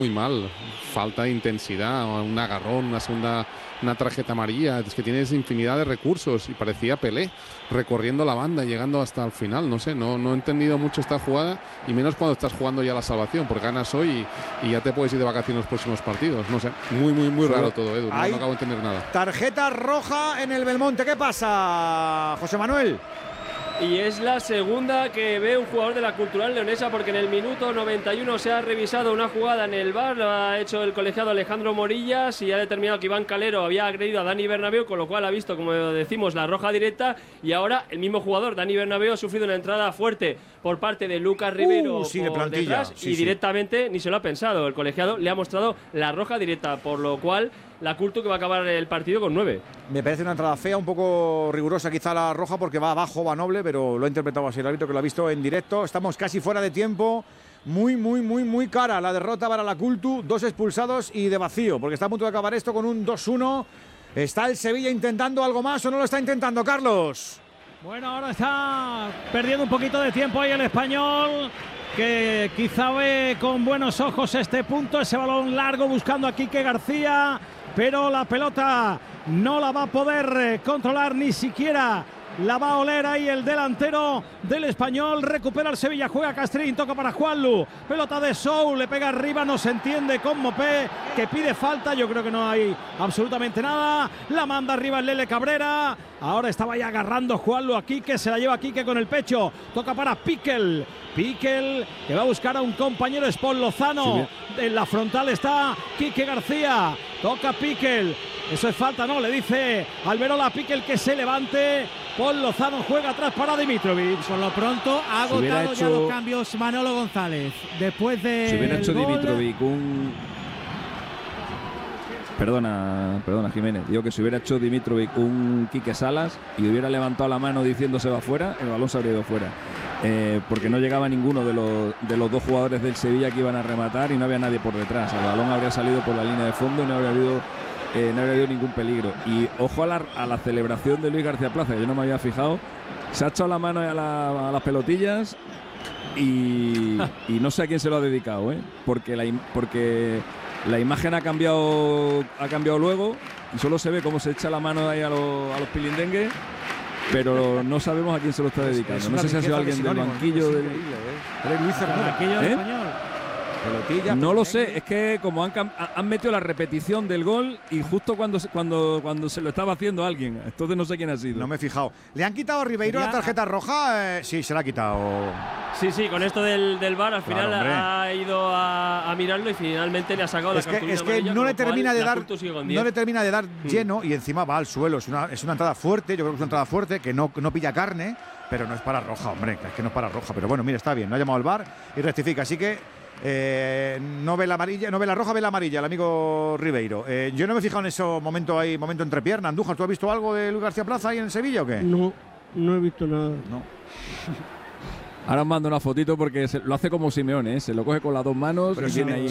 muy mal, falta de intensidad, un agarrón, una tarjeta amarilla. Es que tienes infinidad de recursos y parecía Pelé recorriendo la banda, llegando hasta el final. No sé, no he entendido mucho esta jugada, y menos cuando estás jugando ya la salvación, porque ganas hoy y ya te puedes ir de vacaciones en los próximos partidos. No sé, muy raro todo, Edu. No acabo de entender nada. Tarjeta roja en el Belmonte. ¿Qué pasa, José Manuel? Y es la segunda que ve un jugador de la Cultural Leonesa, porque en el minuto 91 se ha revisado una jugada en el VAR, lo ha hecho el colegiado Alejandro Morillas y ha determinado que Iván Calero había agredido a Dani Bernabéu, con lo cual ha visto, como decimos, la roja directa, y ahora el mismo jugador, Dani Bernabéu, ha sufrido una entrada fuerte por parte de Lucas Rivero por detrás, y directamente ni se lo ha pensado. El colegiado le ha mostrado la roja directa, por lo cual la Cultu que va a acabar el partido con 9. Me parece una entrada fea, un poco rigurosa quizá la roja, porque va abajo, va noble, pero lo ha interpretado así el árbitro, que lo ha visto en directo. Estamos casi fuera de tiempo. Muy cara la derrota para la Cultu. 2 expulsados y de vacío, porque está a punto de acabar esto con un 2-1. ¿Está el Sevilla intentando algo más o no lo está intentando, Carlos? Bueno, ahora está perdiendo un poquito de tiempo ahí el Español, que quizá ve con buenos ojos este punto, ese balón largo buscando a Quique García, pero la pelota no la va a poder controlar, ni siquiera la va a oler ahí el delantero del Español. Recupera el Sevilla, juega Castrín, toca para Juanlu, pelota de Sou, le pega arriba, no se entiende con Mopé, que pide falta. Yo creo que no hay absolutamente nada, la manda arriba el Lele Cabrera. Ahora estaba ya agarrando Juanlu a Quique, se la lleva Quique con el pecho, toca para Piquel, que va a buscar a un compañero, es Paul Lozano. En la frontal está Quique García, toca Piquel, eso es falta, no, le dice Alberola a Piquel que se levante. Paul Lozano juega atrás para Dimitrovic. Por lo pronto ha agotado ya los cambios Manolo González. Después de. Si hubiera hecho Dimitrovic Perdona Jiménez, digo que si hubiera hecho Dimitrovic un Quique Salas y hubiera levantado la mano diciendo se va fuera, el balón se habría ido fuera. Porque no llegaba ninguno de los dos jugadores del Sevilla que iban a rematar y no había nadie por detrás. El balón habría salido por la línea de fondo y no habría habido ningún peligro. Y ojo a la celebración de Luis García Plaza, que yo no me había fijado. Se ha echado la mano a las pelotillas y no sé a quién se lo ha dedicado, porque la imagen ha cambiado luego y solo se ve cómo se echa la mano ahí a los pilindengues, pero no sabemos a quién se lo está dedicando. No sé si ha sido alguien del banquillo del Español. Pelotilla, no lo sé, es que como han metido la repetición del gol y justo cuando se lo estaba haciendo alguien, entonces no sé quién ha sido. No me he fijado. ¿Le han quitado a Ribeiro la tarjeta roja? Sí, se la ha quitado. Sí, con esto del VAR al final ha ido a mirarlo y finalmente le ha sacado la cartulina amarilla. Es que no le termina de dar lleno, y encima va al suelo. Es una entrada fuerte, yo creo que es una entrada fuerte, que no pilla carne, pero no es para roja, hombre, es que no es para roja. Pero bueno, mira, está bien, no ha llamado al VAR y rectifica, así que no ve la amarilla, no ve la roja, ve la amarilla el amigo Ribeiro. Yo no me he fijado en ese momento entrepierna. Andújar, ¿tú has visto algo de Luis García Plaza ahí en Sevilla o qué? No he visto nada. No. Ahora os mando una fotito porque lo hace como Simeone, se lo coge con las dos manos. Pero y Simeone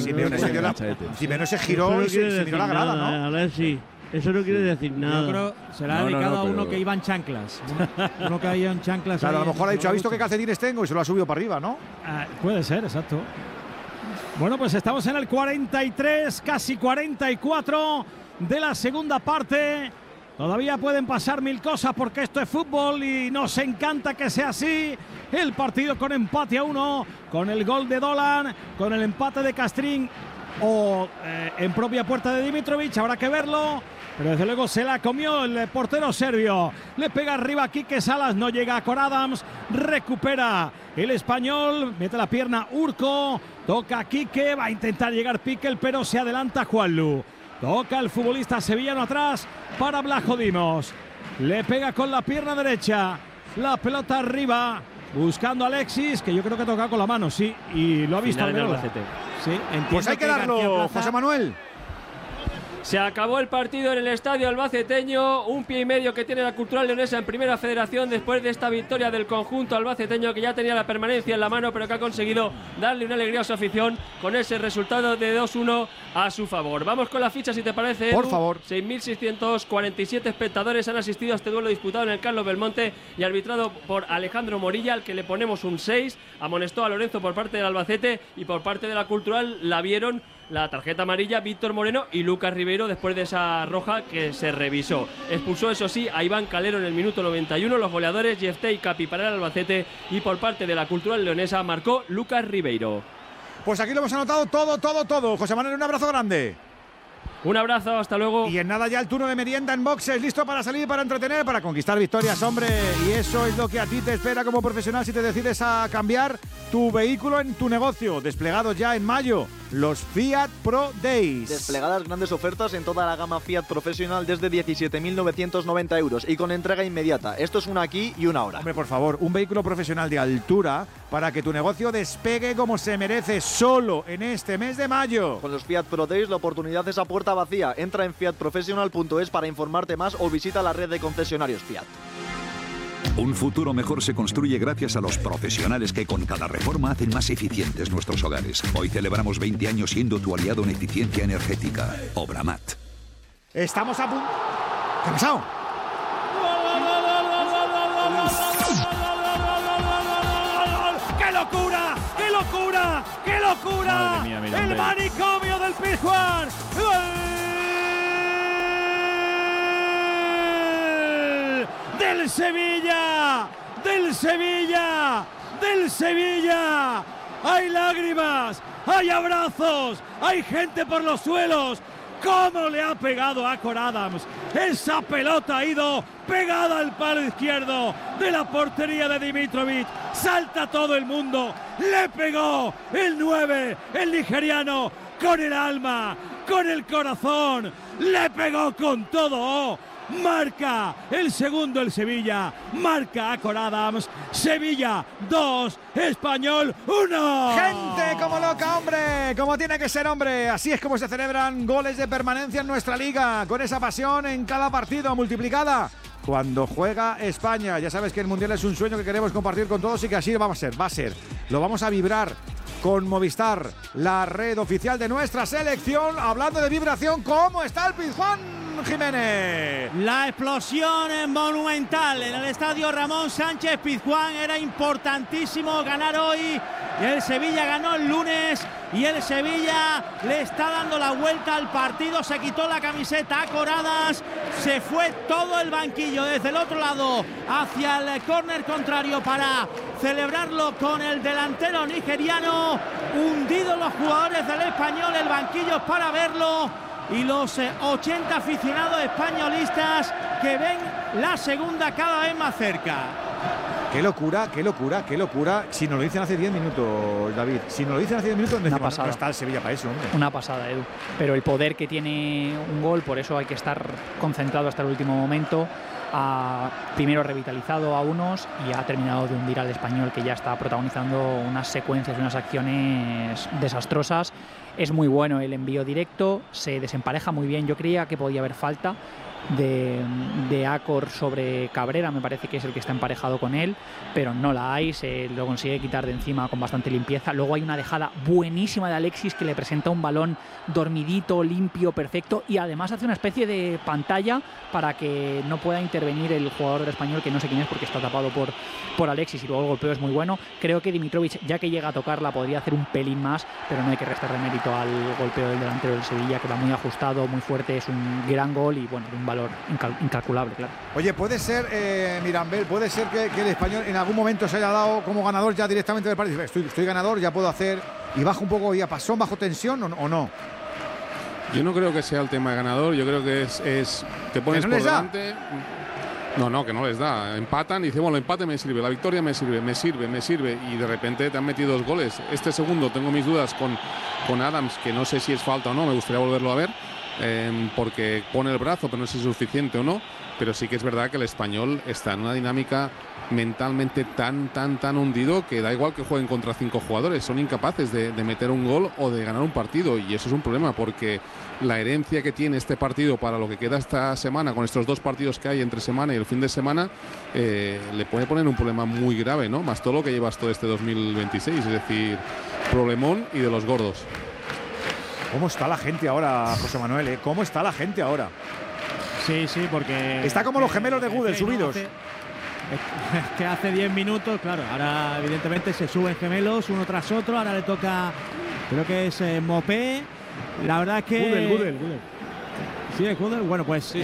se giró y se miró la grada, ¿no? A ver, sí. Eso no quiere decir nada. Yo creo se la ha dedicado a uno que iba en chanclas. Uno que había en chanclas. Claro, a lo mejor ha dicho, ¿ha visto qué calcetines tengo? Y se lo ha subido para arriba, ¿no? Puede ser, exacto. Bueno, pues estamos en el 43, casi 44 de la segunda parte. Todavía pueden pasar mil cosas porque esto es fútbol y nos encanta que sea así. El partido con empate a 1, con el gol de Dolan, con el empate de Castrín o en propia puerta de Dimitrovic, habrá que verlo. Pero desde luego se la comió el portero serbio. Le pega arriba a Quique Salas, no llega a Cor Adams. Recupera el Español, mete la pierna Urco. Toca a Quique, va a intentar llegar Piquel, pero se adelanta Juanlu. Toca el futbolista sevillano atrás para Blajo Dimos. Le pega con la pierna derecha. La pelota arriba, buscando a Alexis, que yo creo que toca con la mano, sí. Y lo ha visto Alberola. Sí, pues hay que darlo, José Manuel. Se acabó el partido en el estadio albaceteño. Un pie y medio que tiene la Cultural Leonesa en Primera Federación después de esta victoria del conjunto albaceteño, que ya tenía la permanencia en la mano, pero que ha conseguido darle una alegría a su afición con ese resultado de 2-1 a su favor. Vamos con la ficha, si te parece, Edu. Por favor. 6.647 espectadores han asistido a este duelo disputado en el Carlos Belmonte y arbitrado por Alejandro Morilla, al que le ponemos un 6. Amonestó a Lorenzo por parte del Albacete y por parte de la Cultural la vieron la tarjeta amarilla Víctor Moreno y Lucas Ribeiro después de esa roja que se revisó. Expulsó, eso sí, a Iván Calero en el minuto 91. Los goleadores Yeftey Capi para el Albacete, y por parte de la Cultural Leonesa marcó Lucas Ribeiro. Pues aquí lo hemos anotado todo. José Manuel, un abrazo grande. Un abrazo, hasta luego. Y en nada ya el turno de merienda en boxes, listo para salir, para entretener, para conquistar victorias, hombre. Y eso es lo que a ti te espera como profesional si te decides a cambiar tu vehículo en tu negocio. Desplegados ya en mayo, los Fiat Pro Days. Desplegadas grandes ofertas en toda la gama Fiat Professional desde 17.990 euros y con entrega inmediata. Esto es una aquí y una ahora. Hombre, por favor, un vehículo profesional de altura para que tu negocio despegue como se merece, solo en este mes de mayo. Con los Fiat Pro Days la oportunidad es a puerta vacía. Entra en fiatprofessional.es para informarte más o visita la red de concesionarios Fiat. Un futuro mejor se construye gracias a los profesionales que con cada reforma hacen más eficientes nuestros hogares. Hoy celebramos 20 años siendo tu aliado en eficiencia energética. Obramat. Estamos a punto... ¿Qué ha pasado? ¡Qué locura! ¡Qué locura! ¡Qué locura! Madre mía, el manicomio del Pizjuán. ¡Del Sevilla! ¡Del Sevilla! ¡Del Sevilla! ¡Hay lágrimas! ¡Hay abrazos! ¡Hay gente por los suelos! ¿Cómo le ha pegado a Cor Adams? Esa pelota ha ido pegada al palo izquierdo de la portería de Dimitrovic. Salta todo el mundo. Le pegó el 9, el nigeriano, con el alma, con el corazón. Le pegó con todo. Marca el segundo el Sevilla, marca a Cor Adams. Sevilla 2, Español 1. Gente como loca, hombre, como tiene que ser, hombre. Así es como se celebran goles de permanencia en nuestra liga, con esa pasión en cada partido multiplicada cuando juega España. Ya sabes que el Mundial es un sueño que queremos compartir con todos y que así va a ser. Lo vamos a vibrar con Movistar, la red oficial de nuestra selección. Hablando de vibración, ¿cómo está el Pizjuán, Jiménez? La explosión monumental en el estadio Ramón Sánchez Pizjuán. Era importantísimo ganar hoy. El Sevilla ganó el lunes y el Sevilla le está dando la vuelta al partido. Se quitó la camiseta a Cor Adams. Se fue todo el banquillo desde el otro lado hacia el córner contrario para celebrarlo con el delantero nigeriano. Hundidos los jugadores del Español, el banquillo es para verlo. Y los 80 aficionados españolistas que ven la segunda cada vez más cerca. Qué locura. Si nos lo dicen hace 10 minutos, David. Si nos lo dicen hace 10 minutos, una pasada. No está el Sevilla para eso, hombre. Una pasada, Edu. Pero el poder que tiene un gol, por eso hay que estar concentrado hasta el último momento. Ha primero revitalizado a unos y ha terminado de hundir al Español, que ya está protagonizando unas secuencias y unas acciones desastrosas. Es muy bueno el envío directo, se desempareja muy bien. Yo creía que podía haber falta de Acor sobre Cabrera, me parece que es el que está emparejado con él, pero no la hay, se lo consigue quitar de encima con bastante limpieza. Luego hay una dejada buenísima de Alexis que le presenta un balón dormidito, limpio, perfecto, y además hace una especie de pantalla para que no pueda intervenir el jugador del Español, que no sé quién es porque está tapado por Alexis, y luego el golpeo es muy bueno. Creo que Dimitrovic, ya que llega a tocarla, podría hacer un pelín más, pero no hay que restarle mérito al golpeo del delantero del Sevilla, que va muy ajustado, muy fuerte, es un gran gol y bueno, de un valor incalculable, claro. Oye, puede ser, Mirambel, puede ser que el Español en algún momento se haya dado como ganador ya directamente del partido. Estoy ganador, ya puedo hacer, y bajo un poco ya pasón, bajo tensión o no. Yo no creo que sea el tema de ganador, yo creo que es te pones por delante. No, que no les da. Empatan y dicen, bueno, el empate me sirve, la victoria me sirve, y de repente te han metido 2 goles. Este segundo tengo mis dudas con Adams, que no sé si es falta o no, me gustaría volverlo a ver, porque pone el brazo, pero no sé si es suficiente o no. Pero sí que es verdad que el Español está en una dinámica mentalmente tan hundido que da igual que jueguen contra 5 jugadores, son incapaces de meter un gol o de ganar un partido, y eso es un problema porque la herencia que tiene este partido para lo que queda esta semana, con estos 2 partidos que hay entre semana y el fin de semana, le puede poner un problema muy grave, ¿no? Más todo lo que llevas todo este 2026, es decir, problemón y de los gordos. ¿Cómo está la gente ahora, José Manuel? ¿Cómo está la gente ahora? Sí, porque... Está como los gemelos de Gudel subidos. Que hace 10 minutos, claro, ahora evidentemente se suben gemelos uno tras otro. Ahora le toca, creo que es Mopé, La verdad es que Gudel. Sí, Gudel. Bueno, pues sí.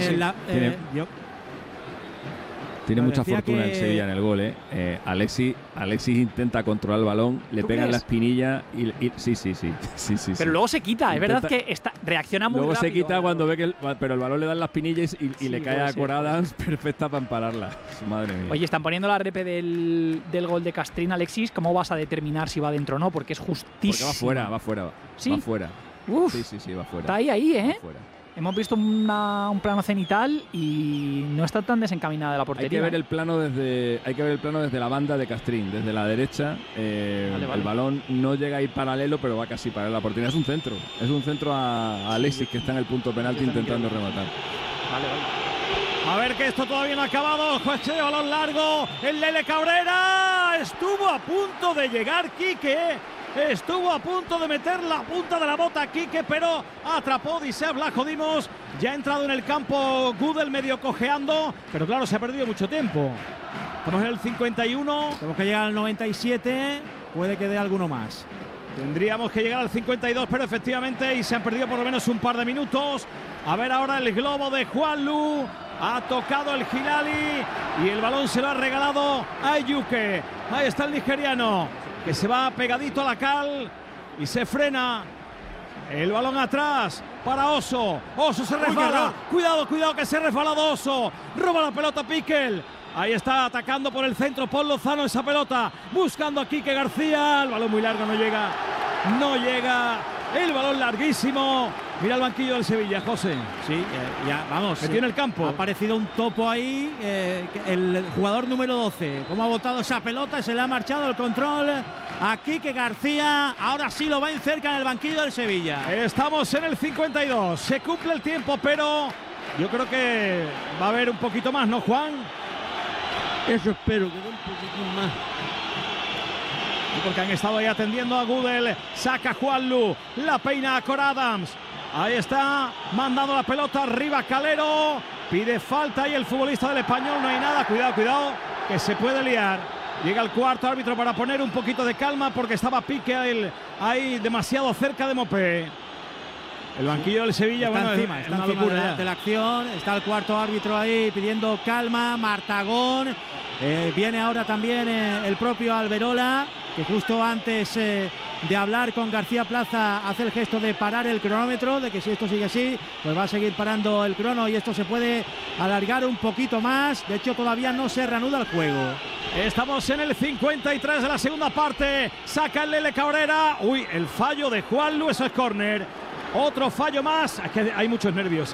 Tiene mucha fortuna el Sevilla en el gol, Alexis intenta controlar el balón, le pega en la espinilla y sí. Pero luego se quita, es verdad que reacciona muy rápido. Luego se quita cuando ve que pero el balón le da en la espinilla y le cae a Coradams perfecta para ampararla. Madre mía. Oye, están poniendo la repe del gol de Castrín, Alexis. ¿Cómo vas a determinar si va dentro o no? Porque es justísimo. Porque va fuera. ¿Sí? Va fuera. Uf, sí, va fuera. Está ahí, ¿eh? Va fuera. Hemos visto un plano cenital y no está tan desencaminada de la portería. Hay que ver el plano desde la banda de Castrín, desde la derecha. Vale. El balón no llega a ir paralelo, pero va casi paralelo a la portería. Es un centro a Alexis, que está en el punto penalti intentando rematar. Vale. A ver, que esto todavía no ha acabado. Juez, balón largo. El Lele Cabrera. Estuvo a punto de llegar Quique. Estuvo a punto de meter la punta de la bota a Quique, pero atrapó Diseb Vlachodimos. Ya ha entrado en el campo Gudel medio cojeando, pero claro, se ha perdido mucho tiempo. Estamos en el 51. Tenemos que llegar al 97. Puede que dé alguno más. Tendríamos que llegar al 52, pero efectivamente, y se han perdido por lo menos un par de minutos. A ver ahora el globo de Juanlu. Ha tocado el Hilali y el balón se lo ha regalado a Ayuke. Ahí está el nigeriano, que se va pegadito a la cal y se frena. El balón atrás para Oso. Oso se resbala. Cuidado que se ha resbalado Oso. Roba la pelota Piquel. Ahí está atacando por el centro Paul Lozano esa pelota. Buscando a Quique García. El balón muy largo, no llega. El balón larguísimo. Mira el banquillo del Sevilla, José. Sí, ya vamos. Metió en el campo. Ha aparecido un topo ahí. El jugador número 12. Cómo ha botado esa pelota. Se le ha marchado el control a Quique García. Ahora sí lo va en cerca en el banquillo del Sevilla. Estamos en el 52. Se cumple el tiempo, pero yo creo que va a haber un poquito más, ¿no, Juan? Eso espero, que dé un poquito más. Porque han estado ahí atendiendo a Gudel. Saca Juanlu. La peina a Coradams. Ahí está, mandando la pelota arriba Calero. Pide falta y el futbolista del Español. No hay nada. Cuidado, que se puede liar. Llega el cuarto árbitro para poner un poquito de calma porque estaba Pique ahí demasiado cerca de Mopé. El banquillo del Sevilla, está encima de la acción. Está el cuarto árbitro ahí pidiendo calma. Martagón. Viene ahora también el propio Alberola, que justo antes de hablar con García Plaza hace el gesto de parar el cronómetro, de que si esto sigue así, pues va a seguir parando el crono y esto se puede alargar un poquito más. De hecho, todavía no se reanuda el juego. Estamos en el 53 de la segunda parte. Saca el Lele Cabrera. Uy, el fallo de Juanlu, eso es córner. Otro fallo más. Es que hay muchos nervios,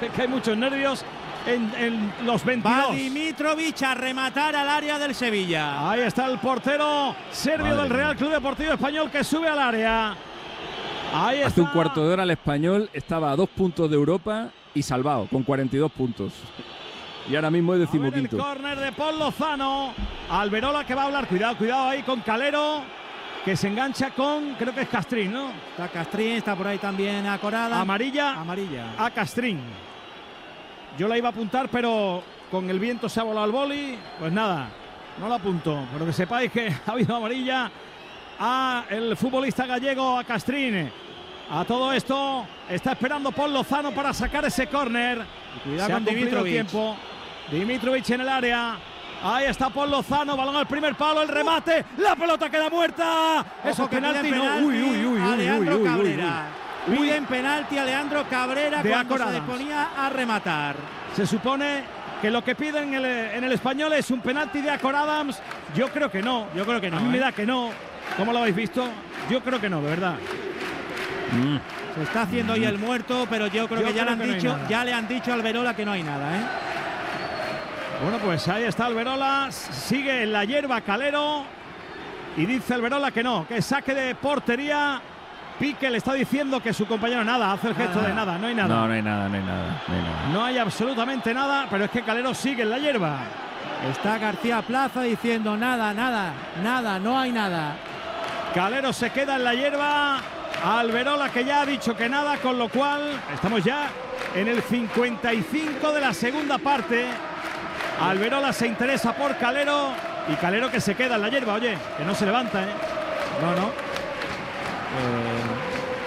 en los 22. Va Dimitrovic a rematar al área del Sevilla. Ahí está el portero serbio del Real Club Deportivo Español que sube al área. Ahí está. Hace un cuarto de hora el Español estaba a 2 puntos de Europa y salvado, con 42 puntos. Y ahora mismo es decimoquinto. El córner de Paul Lozano. Alberola que va a hablar. Cuidado ahí con Calero, que se engancha con, creo que es Castrín, ¿no? Está Castrín, está por ahí también Acorada. Amarilla a Castrín. Yo la iba a apuntar, pero con el viento se ha volado el boli. Pues nada, no la apunto. Pero que sepáis que ha habido amarilla a el futbolista gallego, a Castrín. A todo esto está esperando Paul Lozano para sacar ese córner. Cuidado con Dimitrovic. Dimitrovic en el área. Ahí está Paul Lozano, balón al primer palo, el remate, la pelota queda muerta. Eso es penalti, no. Leandro Cabrera. Piden penalti a Leandro Cabrera cuando se disponía a rematar. Se supone que lo que piden en el Español es un penalti de Acoradams. Yo creo que no. A mí me da que no. ¿Cómo lo habéis visto? Yo creo que no, de verdad. Se está haciendo hoy el muerto, pero yo creo que ya le han dicho a Alberola que no hay nada, ¿eh? Bueno, pues ahí está Alberola. Sigue en la hierba Calero. Y dice Alberola que no, que saque de portería. Pique le está diciendo que su compañero nada, hace el gesto de nada, no hay nada. No hay nada. No hay absolutamente nada, pero es que Calero sigue en la hierba. Está García Plaza diciendo nada, no hay nada. Calero se queda en la hierba. Alberola que ya ha dicho que nada, con lo cual estamos ya en el 55 de la segunda parte. Alberola se interesa por Calero y Calero que se queda en la hierba, oye, que no se levanta, ¿eh? No.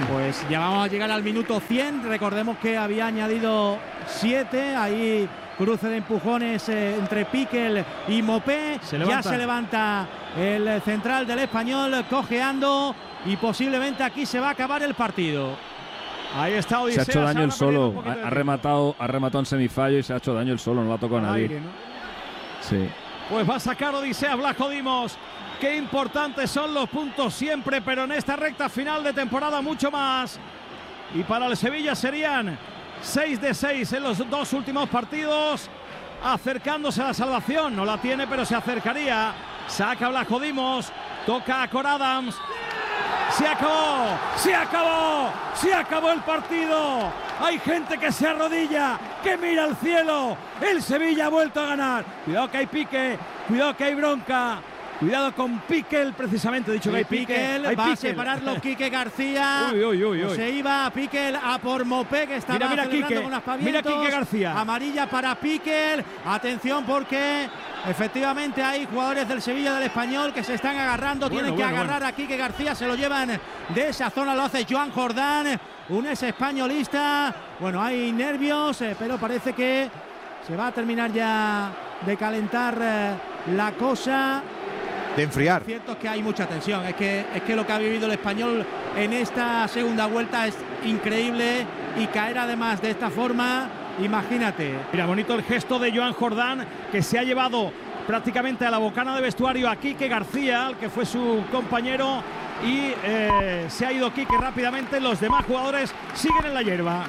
Pues ya vamos a llegar al minuto 100. Recordemos que había añadido 7. Ahí cruce de empujones entre Piquel y Mopé. Ya se levanta el central del Español cojeando y posiblemente aquí se va a acabar el partido. Ahí está Odisea. Se ha hecho daño el solo. Ha rematado en semifallo y se ha hecho daño el solo. No lo ha tocado a nadie. Aire, ¿no? Sí. Pues va a sacar Odisea Blasco Dimos. Qué importantes son los puntos siempre, pero en esta recta final de temporada mucho más. Y para el Sevilla serían 6 de 6 en los 2 últimos partidos, acercándose a la salvación. No la tiene, pero se acercaría. Saca Blasco Dimos, toca a Cor Adams. ¡Se acabó! ¡Se acabó! ¡Se acabó el partido! Hay gente que se arrodilla, que mira al cielo. El Sevilla ha vuelto a ganar. Cuidado que hay pique, cuidado que hay bronca. Cuidado con Piquel, precisamente. He dicho que hay Piquel. Va a separarlo Quique García. Uy. Se iba Piquel a por Mopé, que estaba celebrando con aspavientos. Mira Quique García. Amarilla para Piquel. Atención porque efectivamente hay jugadores del Sevilla, del Español, que se están agarrando. Tienen que agarrar a Quique García. Se lo llevan de esa zona. Lo hace Joan Jordán, un ex españolista. Bueno, hay nervios, pero parece que se va a terminar ya de calentar la cosa. De enfriar. Lo cierto es que hay mucha tensión. Es que lo que ha vivido el Español en esta segunda vuelta es increíble, y caer además de esta forma, imagínate. Mira, bonito el gesto de Joan Jordán, que se ha llevado prácticamente a la bocana de vestuario a Quique García, al que fue su compañero, y se ha ido Quique rápidamente. Los demás jugadores siguen en la hierba.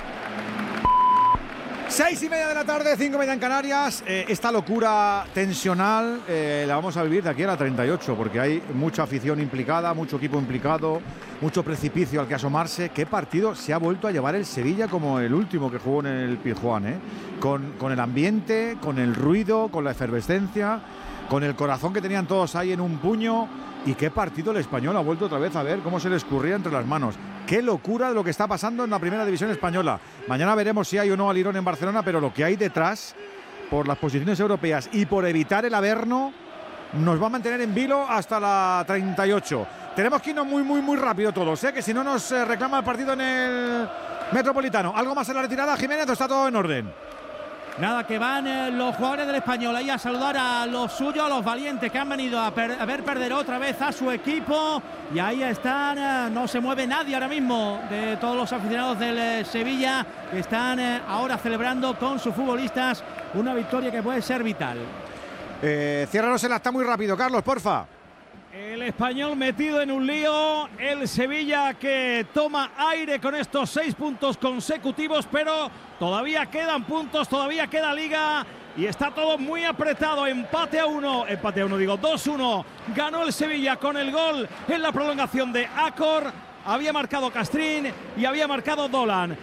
6:30 de la tarde, 5:30 en Canarias. Esta locura tensional la vamos a vivir de aquí a la 38, porque hay mucha afición implicada, mucho equipo implicado, mucho precipicio al que asomarse. ¿Qué partido se ha vuelto a llevar el Sevilla como el último que jugó en el Pizjuán? Con el ambiente, con el ruido, con la efervescencia, con el corazón que tenían todos ahí en un puño. Y qué partido el Español ha vuelto otra vez a ver cómo se le escurría entre las manos. Qué locura de lo que está pasando en la primera división española. Mañana veremos si hay o no alirón en Barcelona, pero lo que hay detrás, por las posiciones europeas y por evitar el Averno, nos va a mantener en vilo hasta la 38. Tenemos que irnos muy rápido todos, que si no nos reclama el partido en el Metropolitano. ¿Algo más en la retirada, Jiménez, o está todo en orden? Nada, que van los jugadores del Español ahí a saludar a los suyos, a los valientes que han venido a ver perder otra vez a su equipo. Y ahí están, no se mueve nadie ahora mismo de todos los aficionados del Sevilla, que están ahora celebrando con sus futbolistas una victoria que puede ser vital. Ciérranos el acta muy rápido, Carlos, porfa. El Español metido en un lío, el Sevilla que toma aire con estos 6 puntos consecutivos, pero todavía quedan puntos, todavía queda liga y está todo muy apretado. Empate a 1, 2-1. Ganó el Sevilla con el gol en la prolongación de Acor. Había marcado Castrín y había marcado Dolan.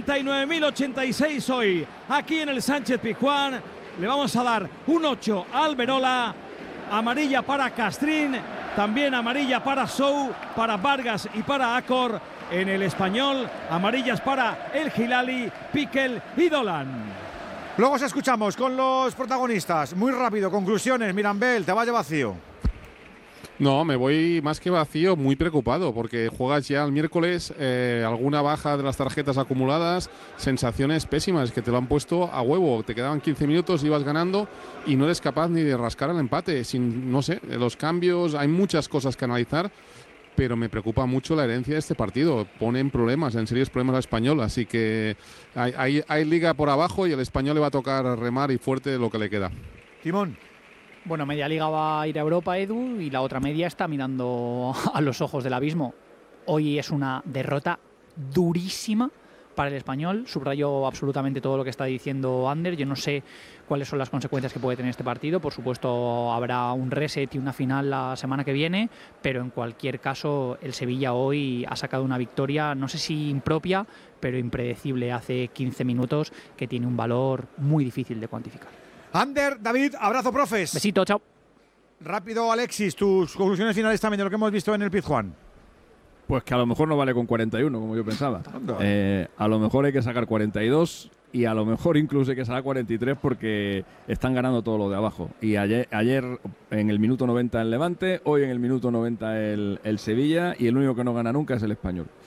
39.086 hoy aquí en el Sánchez Pizjuán. Le vamos a dar un 8 a Alberola. Amarilla para Castrín, también amarilla para Sou, para Vargas y para Acor. En el Español, amarillas para El Hilali, Piquel y Dolan. Luego os escuchamos con los protagonistas. Muy rápido, conclusiones. Mirambel, te vaya vacío. No, me voy más que vacío, muy preocupado, porque juegas ya el miércoles, alguna baja de las tarjetas acumuladas, sensaciones pésimas, que te lo han puesto a huevo. Te quedaban 15 minutos, ibas ganando y no eres capaz ni de rascar el empate. No sé, los cambios, hay muchas cosas que analizar, pero me preocupa mucho la herencia de este partido. Pone en problemas, en serios problemas al Español, así que hay liga por abajo y el Español le va a tocar remar y fuerte lo que le queda. Timón. Bueno, media liga va a ir a Europa, Edu, y la otra media está mirando a los ojos del abismo. Hoy es una derrota durísima para el Español. Subrayo absolutamente todo lo que está diciendo Ander. Yo no sé cuáles son las consecuencias que puede tener este partido. Por supuesto, habrá un reset y una final la semana que viene, pero en cualquier caso, el Sevilla hoy ha sacado una victoria, no sé si impropia, pero impredecible hace 15 minutos, que tiene un valor muy difícil de cuantificar. Ander, David, abrazo, profes. Besito, chao. Rápido, Alexis, tus conclusiones finales también de lo que hemos visto en el Pizjuán. Pues que a lo mejor no vale con 41, como yo pensaba. A lo mejor hay que sacar 42 y a lo mejor incluso hay que sacar 43 porque están ganando todo lo de abajo. Y ayer en el minuto 90 el Levante, hoy en el minuto 90 el Sevilla, y el único que no gana nunca es el Español.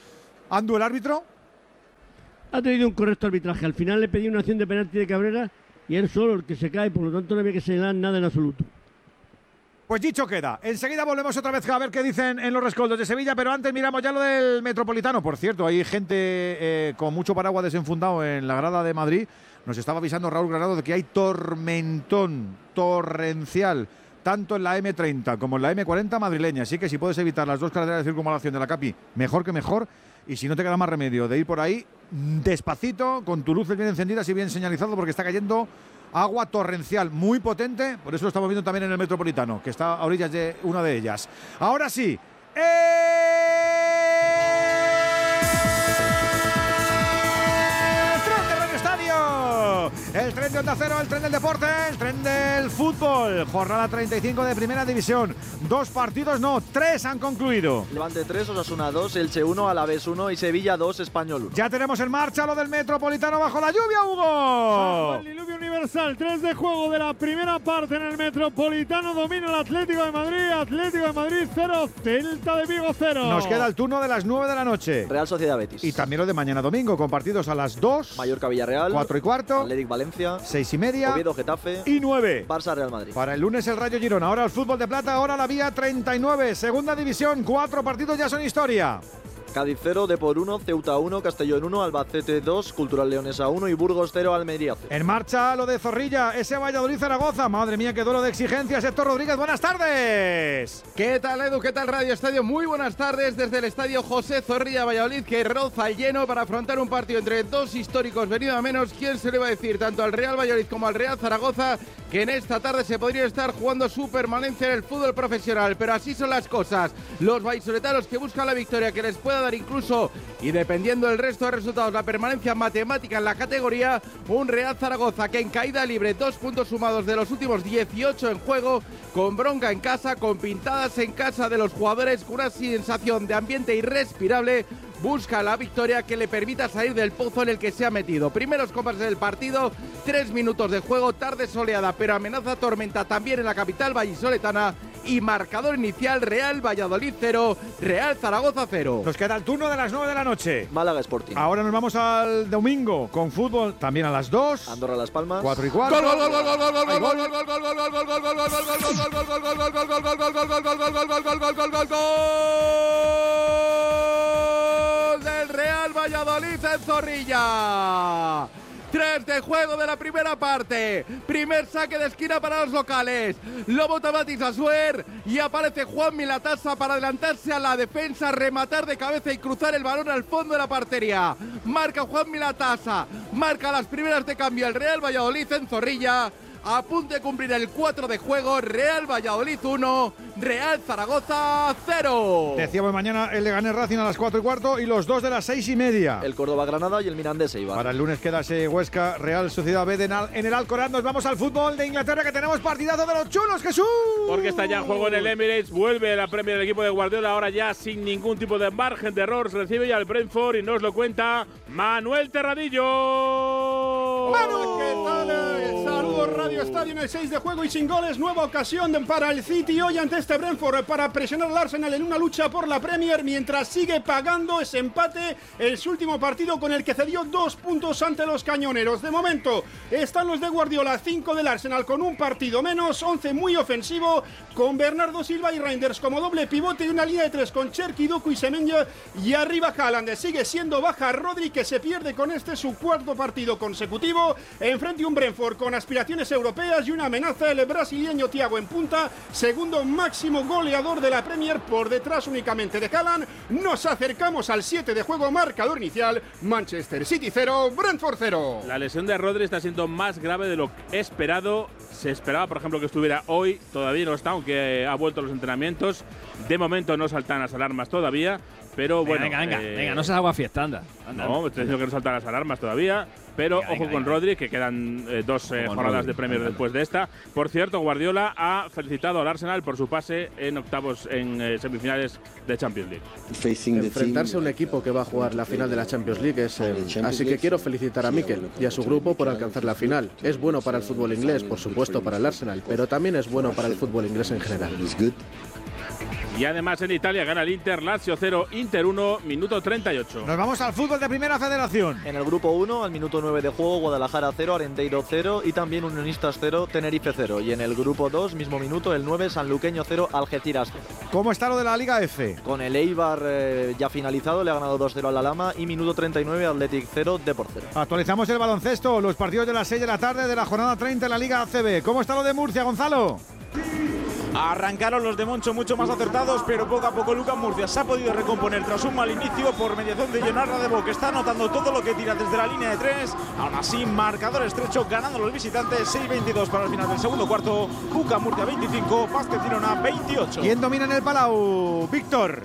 Andu, el árbitro. Ha tenido un correcto arbitraje. Al final le pedí una acción de penalti de Cabrera y él solo el que se cae, por lo tanto no había que señalar nada en absoluto. Pues dicho queda. Enseguida volvemos otra vez a ver qué dicen en los rescoldos de Sevilla, pero antes miramos ya lo del Metropolitano. Por cierto, hay gente con mucho paraguas desenfundado en la grada de Madrid. Nos estaba avisando Raúl Granado de que hay tormentón torrencial tanto en la M30 como en la M40 madrileña. Así que si puedes evitar las dos carreteras de circunvalación de la Capi, mejor que mejor. Y si no te queda más remedio de ir por ahí despacito, con tus luces bien encendidas y bien señalizado, porque está cayendo agua torrencial muy potente. Por eso lo estamos viendo también en el Metropolitano, que está a orillas de una de ellas. Ahora sí, el tren de Onda Cero, el tren del deporte, el tren del fútbol. Jornada 35 de Primera División. 2 partidos, no, 3 han concluido. Levante 3, Osasuna 2, Elche 1, Alavés 1 y Sevilla 2, Español 1. Ya tenemos en marcha lo del Metropolitano bajo la lluvia, Hugo. El diluvio universal, 3 de juego de la primera parte en el Metropolitano. Domina el Atlético de Madrid 0, Celta de Vigo 0. Nos queda el turno de las 9 de la noche. Real Sociedad Betis. Y también lo de mañana domingo, con partidos a las 2. Mallorca Villarreal. 4 y cuarto. Atlético Valencia. 6 y media. Oviedo Getafe. Y 9. Barça Real Madrid. Para el lunes el Rayo Girona. Ahora el fútbol de plata, ahora la vía 39. Segunda división, 4 partidos ya son historia. Cádiz 0, Depor 1, Ceuta 1, Castellón 1, Albacete 2, Cultural Leonesa 1 y Burgos 0, Almería 0. En marcha lo de Zorrilla, ese Valladolid-Zaragoza. Madre mía, qué duelo de exigencias. Héctor Rodríguez, buenas tardes. ¿Qué tal, Edu? ¿Qué tal, Radio Estadio? Muy buenas tardes desde el Estadio José Zorrilla Valladolid, que roza el lleno para afrontar un partido entre dos históricos venido a menos. ¿Quién se le va a decir tanto al Real Valladolid como al Real Zaragoza que en esta tarde se podría estar jugando su permanencia en el fútbol profesional? Pero así son las cosas. Los vallisoletanos que buscan la victoria que les pueda dar incluso, y dependiendo del resto de resultados, la permanencia matemática en la categoría. Un Real Zaragoza que en caída libre, 2 puntos sumados de los últimos 18 en juego, con bronca en casa, con pintadas en casa de los jugadores, con una sensación de ambiente irrespirable. Busca la victoria que le permita salir del pozo en el que se ha metido. Primeros compases del partido, 3 minutos de juego, tarde soleada, pero amenaza tormenta también en la capital vallisoletana. Y marcador inicial, Real Valladolid 0, Real Zaragoza 0. Nos queda el turno de las 9 de la noche. Málaga Sporting. Ahora nos vamos al domingo con fútbol también a las 2. Andorra Las Palmas. 4 y cuarto. Del Real Valladolid en Zorrilla. 3 de juego de la primera parte. Primer saque de esquina para los locales. Lo bota Matis Asuer y aparece Juan Milatasa para adelantarse a la defensa, rematar de cabeza y cruzar el balón al fondo de la portería. Marca Juan Milatasa. Marca las primeras de cambio el Real Valladolid en Zorrilla. A punto de cumplir el 4 de juego, Real Valladolid 1, Real Zaragoza 0. Decíamos mañana el Leganés Racing a las 4 y cuarto y los 2 de las 6 y media. El Córdoba Granada y el Mirandés Eibar. Para el lunes queda ese Huesca Real Sociedad B en el Alcoraz. Nos vamos al fútbol de Inglaterra, que tenemos partidazo de los chulos, Jesús. Porque está ya en juego en el Emirates, vuelve la Premier del equipo de Guardiola, ahora ya sin ningún tipo de margen de error. Se recibe ya el Brentford y nos lo cuenta Manuel Terradillo. ¡Manu! ¿Qué tal? Saludos, Radio Estadio en el 6 de juego y sin goles. Nueva ocasión para el City hoy ante este Brentford para presionar al Arsenal en una lucha por la Premier, mientras sigue pagando ese empate en su último partido, con el que cedió 2 puntos ante los cañoneros. De momento están los de Guardiola, 5 del Arsenal con un partido menos, 11 muy ofensivo, con Bernardo Silva y Reinders como doble pivote y una línea de 3 con Cherki, Doku y Semenya, y arriba Haaland. Sigue siendo baja Rodri, que se pierde con su cuarto partido consecutivo. Enfrente un Brentford con aspiraciones europeas y una amenaza el brasileño Thiago en punta, segundo máximo goleador de la Premier, por detrás únicamente de Haaland. Nos acercamos al 7 de juego, marcador inicial, Manchester City 0, Brentford 0. La lesión de Rodri está siendo más grave de lo esperado. Se esperaba, por ejemplo, que estuviera hoy, todavía no está, aunque ha vuelto a los entrenamientos. De momento no saltan las alarmas todavía, pero bueno. Venga, no se haga fiesta, anda. No, estoy diciendo que no saltan las alarmas todavía. Pero ojo con Rodri, que quedan 2 jornadas de Premier después de esta. Por cierto, Guardiola ha felicitado al Arsenal por su pase en octavos, en semifinales de Champions League. Enfrentarse a un equipo que va a jugar la final de la Champions League es así que quiero felicitar a Mikel y a su grupo por alcanzar la final. Es bueno para el fútbol inglés, por supuesto para el Arsenal, pero también es bueno para el fútbol inglés en general. Y además en Italia gana el Inter, Lazio 0, Inter 1, minuto 38. Nos vamos al fútbol de Primera Federación. En el grupo 1, al minuto 9 de juego, Guadalajara 0, Arenteiro 0 y también Unionistas 0, Tenerife 0. Y en el grupo 2, mismo minuto, el 9, Sanluqueño 0, Algeciras 0. ¿Cómo está lo de la Liga F? Con el Eibar ya finalizado, le ha ganado 2-0 a la Lama y minuto 39, Athletic 0, Depor 0. Actualizamos el baloncesto, los partidos de las 6 de la tarde de la jornada 30 en la Liga ACB. ¿Cómo está lo de Murcia, Gonzalo? Arrancaron los de Moncho mucho más acertados, pero poco a poco Lucas Murcia se ha podido recomponer tras un mal inicio por mediación de Jonar Radebo, que está anotando todo lo que tira desde la línea de 3. Aún así, marcador estrecho, ganando los visitantes, 6-22 para el final del segundo cuarto. Lucas Murcia 25, Basket Girona 28. ¿Quién domina en el Palau? Víctor.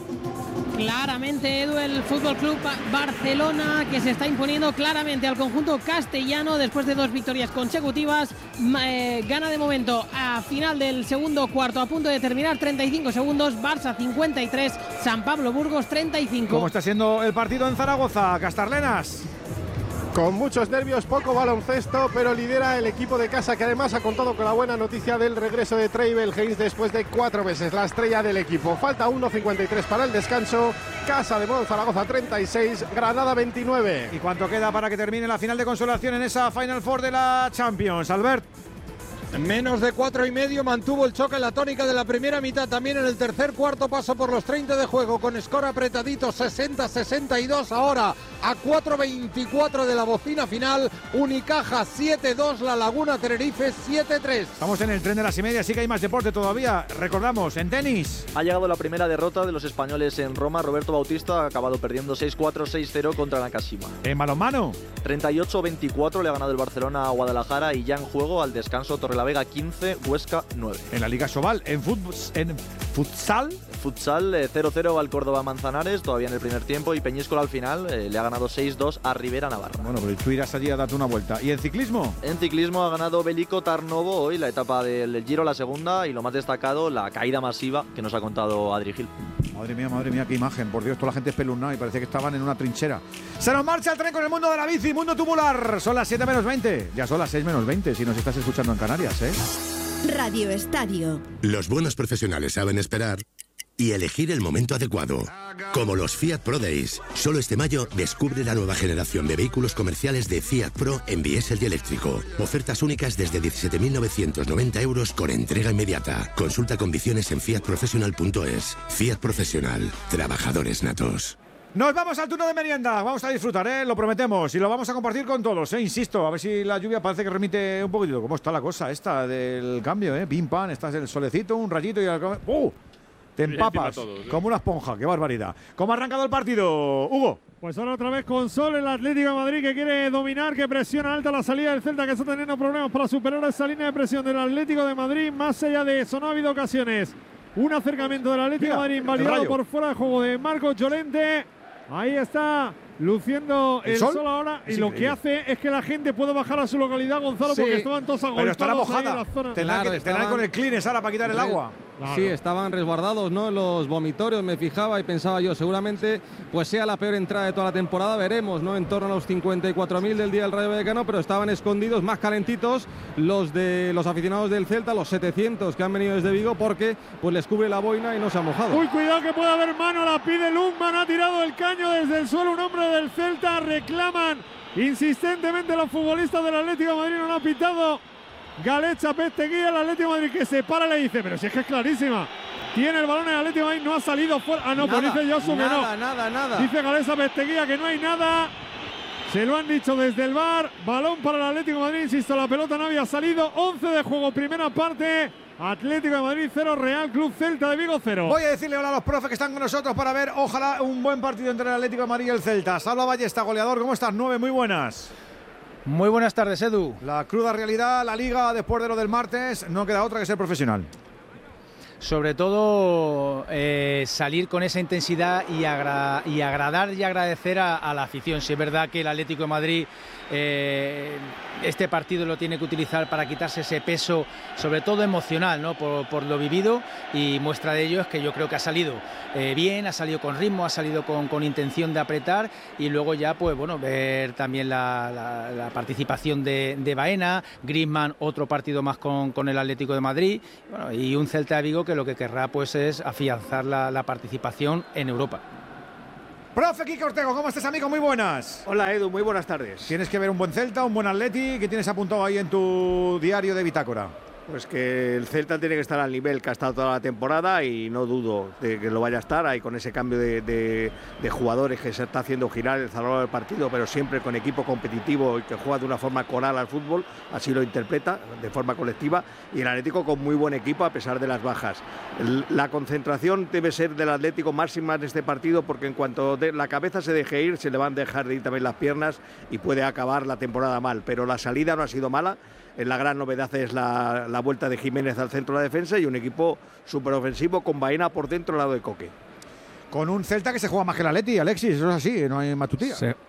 Claramente, Edu, el Fútbol Club Barcelona, que se está imponiendo claramente al conjunto castellano después de 2 victorias consecutivas. Gana de momento a final del segundo cuarto, a punto de terminar, 35 segundos. Barça 53, San Pablo Burgos 35. ¿Cómo está siendo el partido en Zaragoza, Castarlenas? Con muchos nervios, poco baloncesto, pero lidera el equipo de casa, que además ha contado con la buena noticia del regreso de Treibel Hayes después de 4 meses, la estrella del equipo. Falta 1:53 para el descanso. Casa de Mon Zaragoza 36, Granada 29. ¿Y cuánto queda para que termine la final de consolación en esa Final Four de la Champions, Albert? Menos de 4,5 mantuvo el choque en la tónica de la primera mitad. También en el tercer cuarto pasó por los 30 de juego con score apretadito, 60-62 ahora a 4:24 de la bocina final. Unicaja 7-2, La Laguna Tenerife 7-3. Estamos en el tren de las y media, sí que hay más deporte todavía. Recordamos, en tenis. Ha llegado la primera derrota de los españoles en Roma. Roberto Bautista ha acabado perdiendo 6-4, 6-0 contra Nakashima. En balonmano. 38-24 le ha ganado el Barcelona a Guadalajara y ya en juego al descanso Torrelavega 15, Huesca 9. En la Liga Sobal, en futsal. Futsal 0-0 al Córdoba Manzanares, todavía en el primer tiempo, y Peñíscola al final le ha ganado 6-2 a Rivera Navarra. Bueno, pero tú irás allí a darte una vuelta. ¿Y en ciclismo? En ciclismo ha ganado Belico Tarnovo hoy la etapa del Giro, la segunda, y lo más destacado, la caída masiva que nos ha contado Adri Gil. Madre mía, qué imagen. Por Dios, toda la gente espeluznada y parece que estaban en una trinchera. Se nos marcha el tren con el mundo de la bici, mundo tubular. Son las 7 menos 20. Ya son las 6 menos 20 si nos estás escuchando en Canarias, ¿eh? Radio Estadio. Los buenos profesionales saben esperar y elegir el momento adecuado. Como los Fiat Pro Days. Solo este mayo descubre la nueva generación de vehículos comerciales de Fiat Pro en diésel y eléctrico. Ofertas únicas desde 17.990 euros con entrega inmediata. Consulta condiciones en fiatprofessional.es. Fiat Profesional. Trabajadores natos. Nos vamos al turno de merienda, vamos a disfrutar, lo prometemos, y lo vamos a compartir con todos, insisto, a ver si la lluvia parece que remite un poquitito. ¿Cómo está la cosa esta del cambio, Pim, pam, estás el solecito, un rayito y te empapas como una esponja, qué barbaridad. ¿Cómo ha arrancado el partido, Hugo? Pues ahora otra vez con sol el Atlético de Madrid, que quiere dominar, que presiona alta la salida del Celta, que está teniendo problemas para superar esa línea de presión del Atlético de Madrid. Más allá de eso no ha habido ocasiones. Un acercamiento del Atlético de Madrid invalidado por fuera de juego de Marcos Llorente. Ahí está luciendo el sol ahora, y lo que hace es que la gente pueda bajar a su localidad, Gonzalo, porque estaban todos agolpados. Pero estará mojada. En la zona. Tendrán con el Kleenex ahora para quitar el agua. Claro. Sí, estaban resguardados, ¿no? Los vomitorios, me fijaba y pensaba yo, seguramente pues sea la peor entrada de toda la temporada, veremos, ¿no? En torno a los 54.000 del día del Rayo Vallecano, pero estaban escondidos, más calentitos los de los aficionados del Celta, los 700 que han venido desde Vigo, porque pues les cubre la boina y no se ha mojado. Uy, cuidado que puede haber mano, la pide Lundman, ha tirado el caño desde el suelo un hombre del Celta, reclaman insistentemente los futbolistas del Atlético de Madrid, no lo ha pitado Galecha Pesteguía, el Atlético de Madrid, que se para, le dice, pero si es que es clarísima. Tiene el balón el Atlético de Madrid, no ha salido fuera. Ah, no, pues dice Josu que no. Nada. Dice Galecha Pesteguía que no hay nada. Se lo han dicho desde el VAR. Balón para el Atlético de Madrid, insisto, la pelota no había salido. 11 de juego, primera parte. Atlético de Madrid 0, Real Club Celta de Vigo 0. Voy a decirle hola a los profes que están con nosotros para ver, ojalá, un buen partido entre el Atlético de Madrid y el Celta. Salva Ballesta, goleador, ¿cómo estás? 9, muy buenas. Muy buenas tardes, Edu. La cruda realidad, la Liga, después de lo del martes, no queda otra que ser profesional. Sobre todo salir con esa intensidad y agradar y agradecer a la afición. Si es verdad que el Atlético de Madrid este partido lo tiene que utilizar para quitarse ese peso, sobre todo emocional, ¿no? por lo vivido, y muestra de ello es que yo creo que ha salido bien, ha salido con ritmo, ha salido con intención de apretar, y luego ya pues bueno, ver también la participación de Baena, Griezmann, otro partido más con el Atlético de Madrid, bueno, y un Celta de Vigo que que lo que querrá pues es afianzar la participación en Europa. Profe Quique Ortego, ¿cómo estás, amigo? Muy buenas. Hola, Edu, muy buenas tardes. Tienes que ver un buen Celta, un buen Atleti. ¿Qué tienes apuntado ahí en tu diario de bitácora? Pues que el Celta tiene que estar al nivel que ha estado toda la temporada y no dudo de que lo vaya a estar ahí con ese cambio de jugadores que se está haciendo girar el salón del partido, pero siempre con equipo competitivo y que juega de una forma coral al fútbol, así lo interpreta, de forma colectiva, y el Atlético con muy buen equipo a pesar de las bajas. La concentración debe ser del Atlético máxima en este partido, porque en cuanto la cabeza se deje ir, se le van a dejar de ir también las piernas y puede acabar la temporada mal, pero la salida no ha sido mala. La gran novedad es la vuelta de Jiménez al centro de la defensa y un equipo súper ofensivo con Baena por dentro al lado de Coque. Con un Celta que se juega más que el Atleti, Alexis, eso es así, no hay matutía.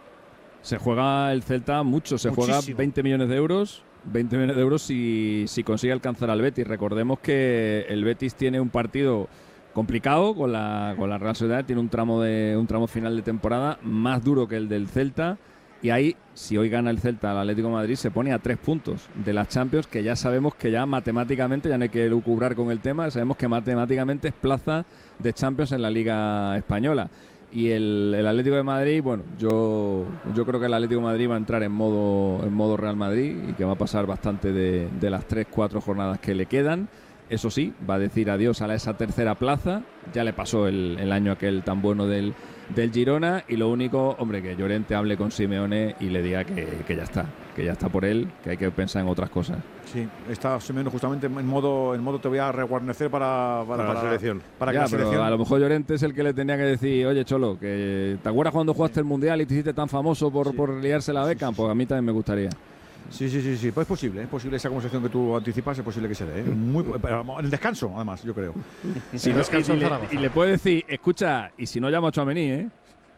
Se juega el Celta mucho, se juega 20 millones de euros. 20 millones de euros si consigue alcanzar al Betis. Recordemos que el Betis tiene un partido complicado con la Real Sociedad, tiene un tramo final de temporada más duro que el del Celta. Y ahí, si hoy gana el Celta al Atlético de Madrid, se pone a 3 puntos de las Champions, que ya sabemos que ya matemáticamente, ya no hay que lucubrar con el tema, sabemos que matemáticamente es plaza de Champions en la Liga Española. Y el Atlético de Madrid, bueno, yo creo que el Atlético de Madrid va a entrar en modo Real Madrid y que va a pasar bastante de las 3-4 jornadas que le quedan. Eso sí, va a decir adiós a esa tercera plaza. Ya le pasó el año aquel tan bueno del Girona, y lo único, hombre, que Llorente hable con Simeone y le diga que ya está por él, que hay que pensar en otras cosas. Sí, está Simeone justamente en modo te voy a reguarnecer para la selección. Pero a lo mejor Llorente es el que le tenía que decir, oye, Cholo, que ¿te acuerdas cuando jugaste el Mundial y te hiciste tan famoso por liarse la beca? Pues a mí también me gustaría. Sí, pues es posible esa conversación que tú anticipas, es posible que se dé. En el descanso, además, yo creo. Si no, y le puede decir, escucha, y si no llamo a Tchouaméni, ¿eh?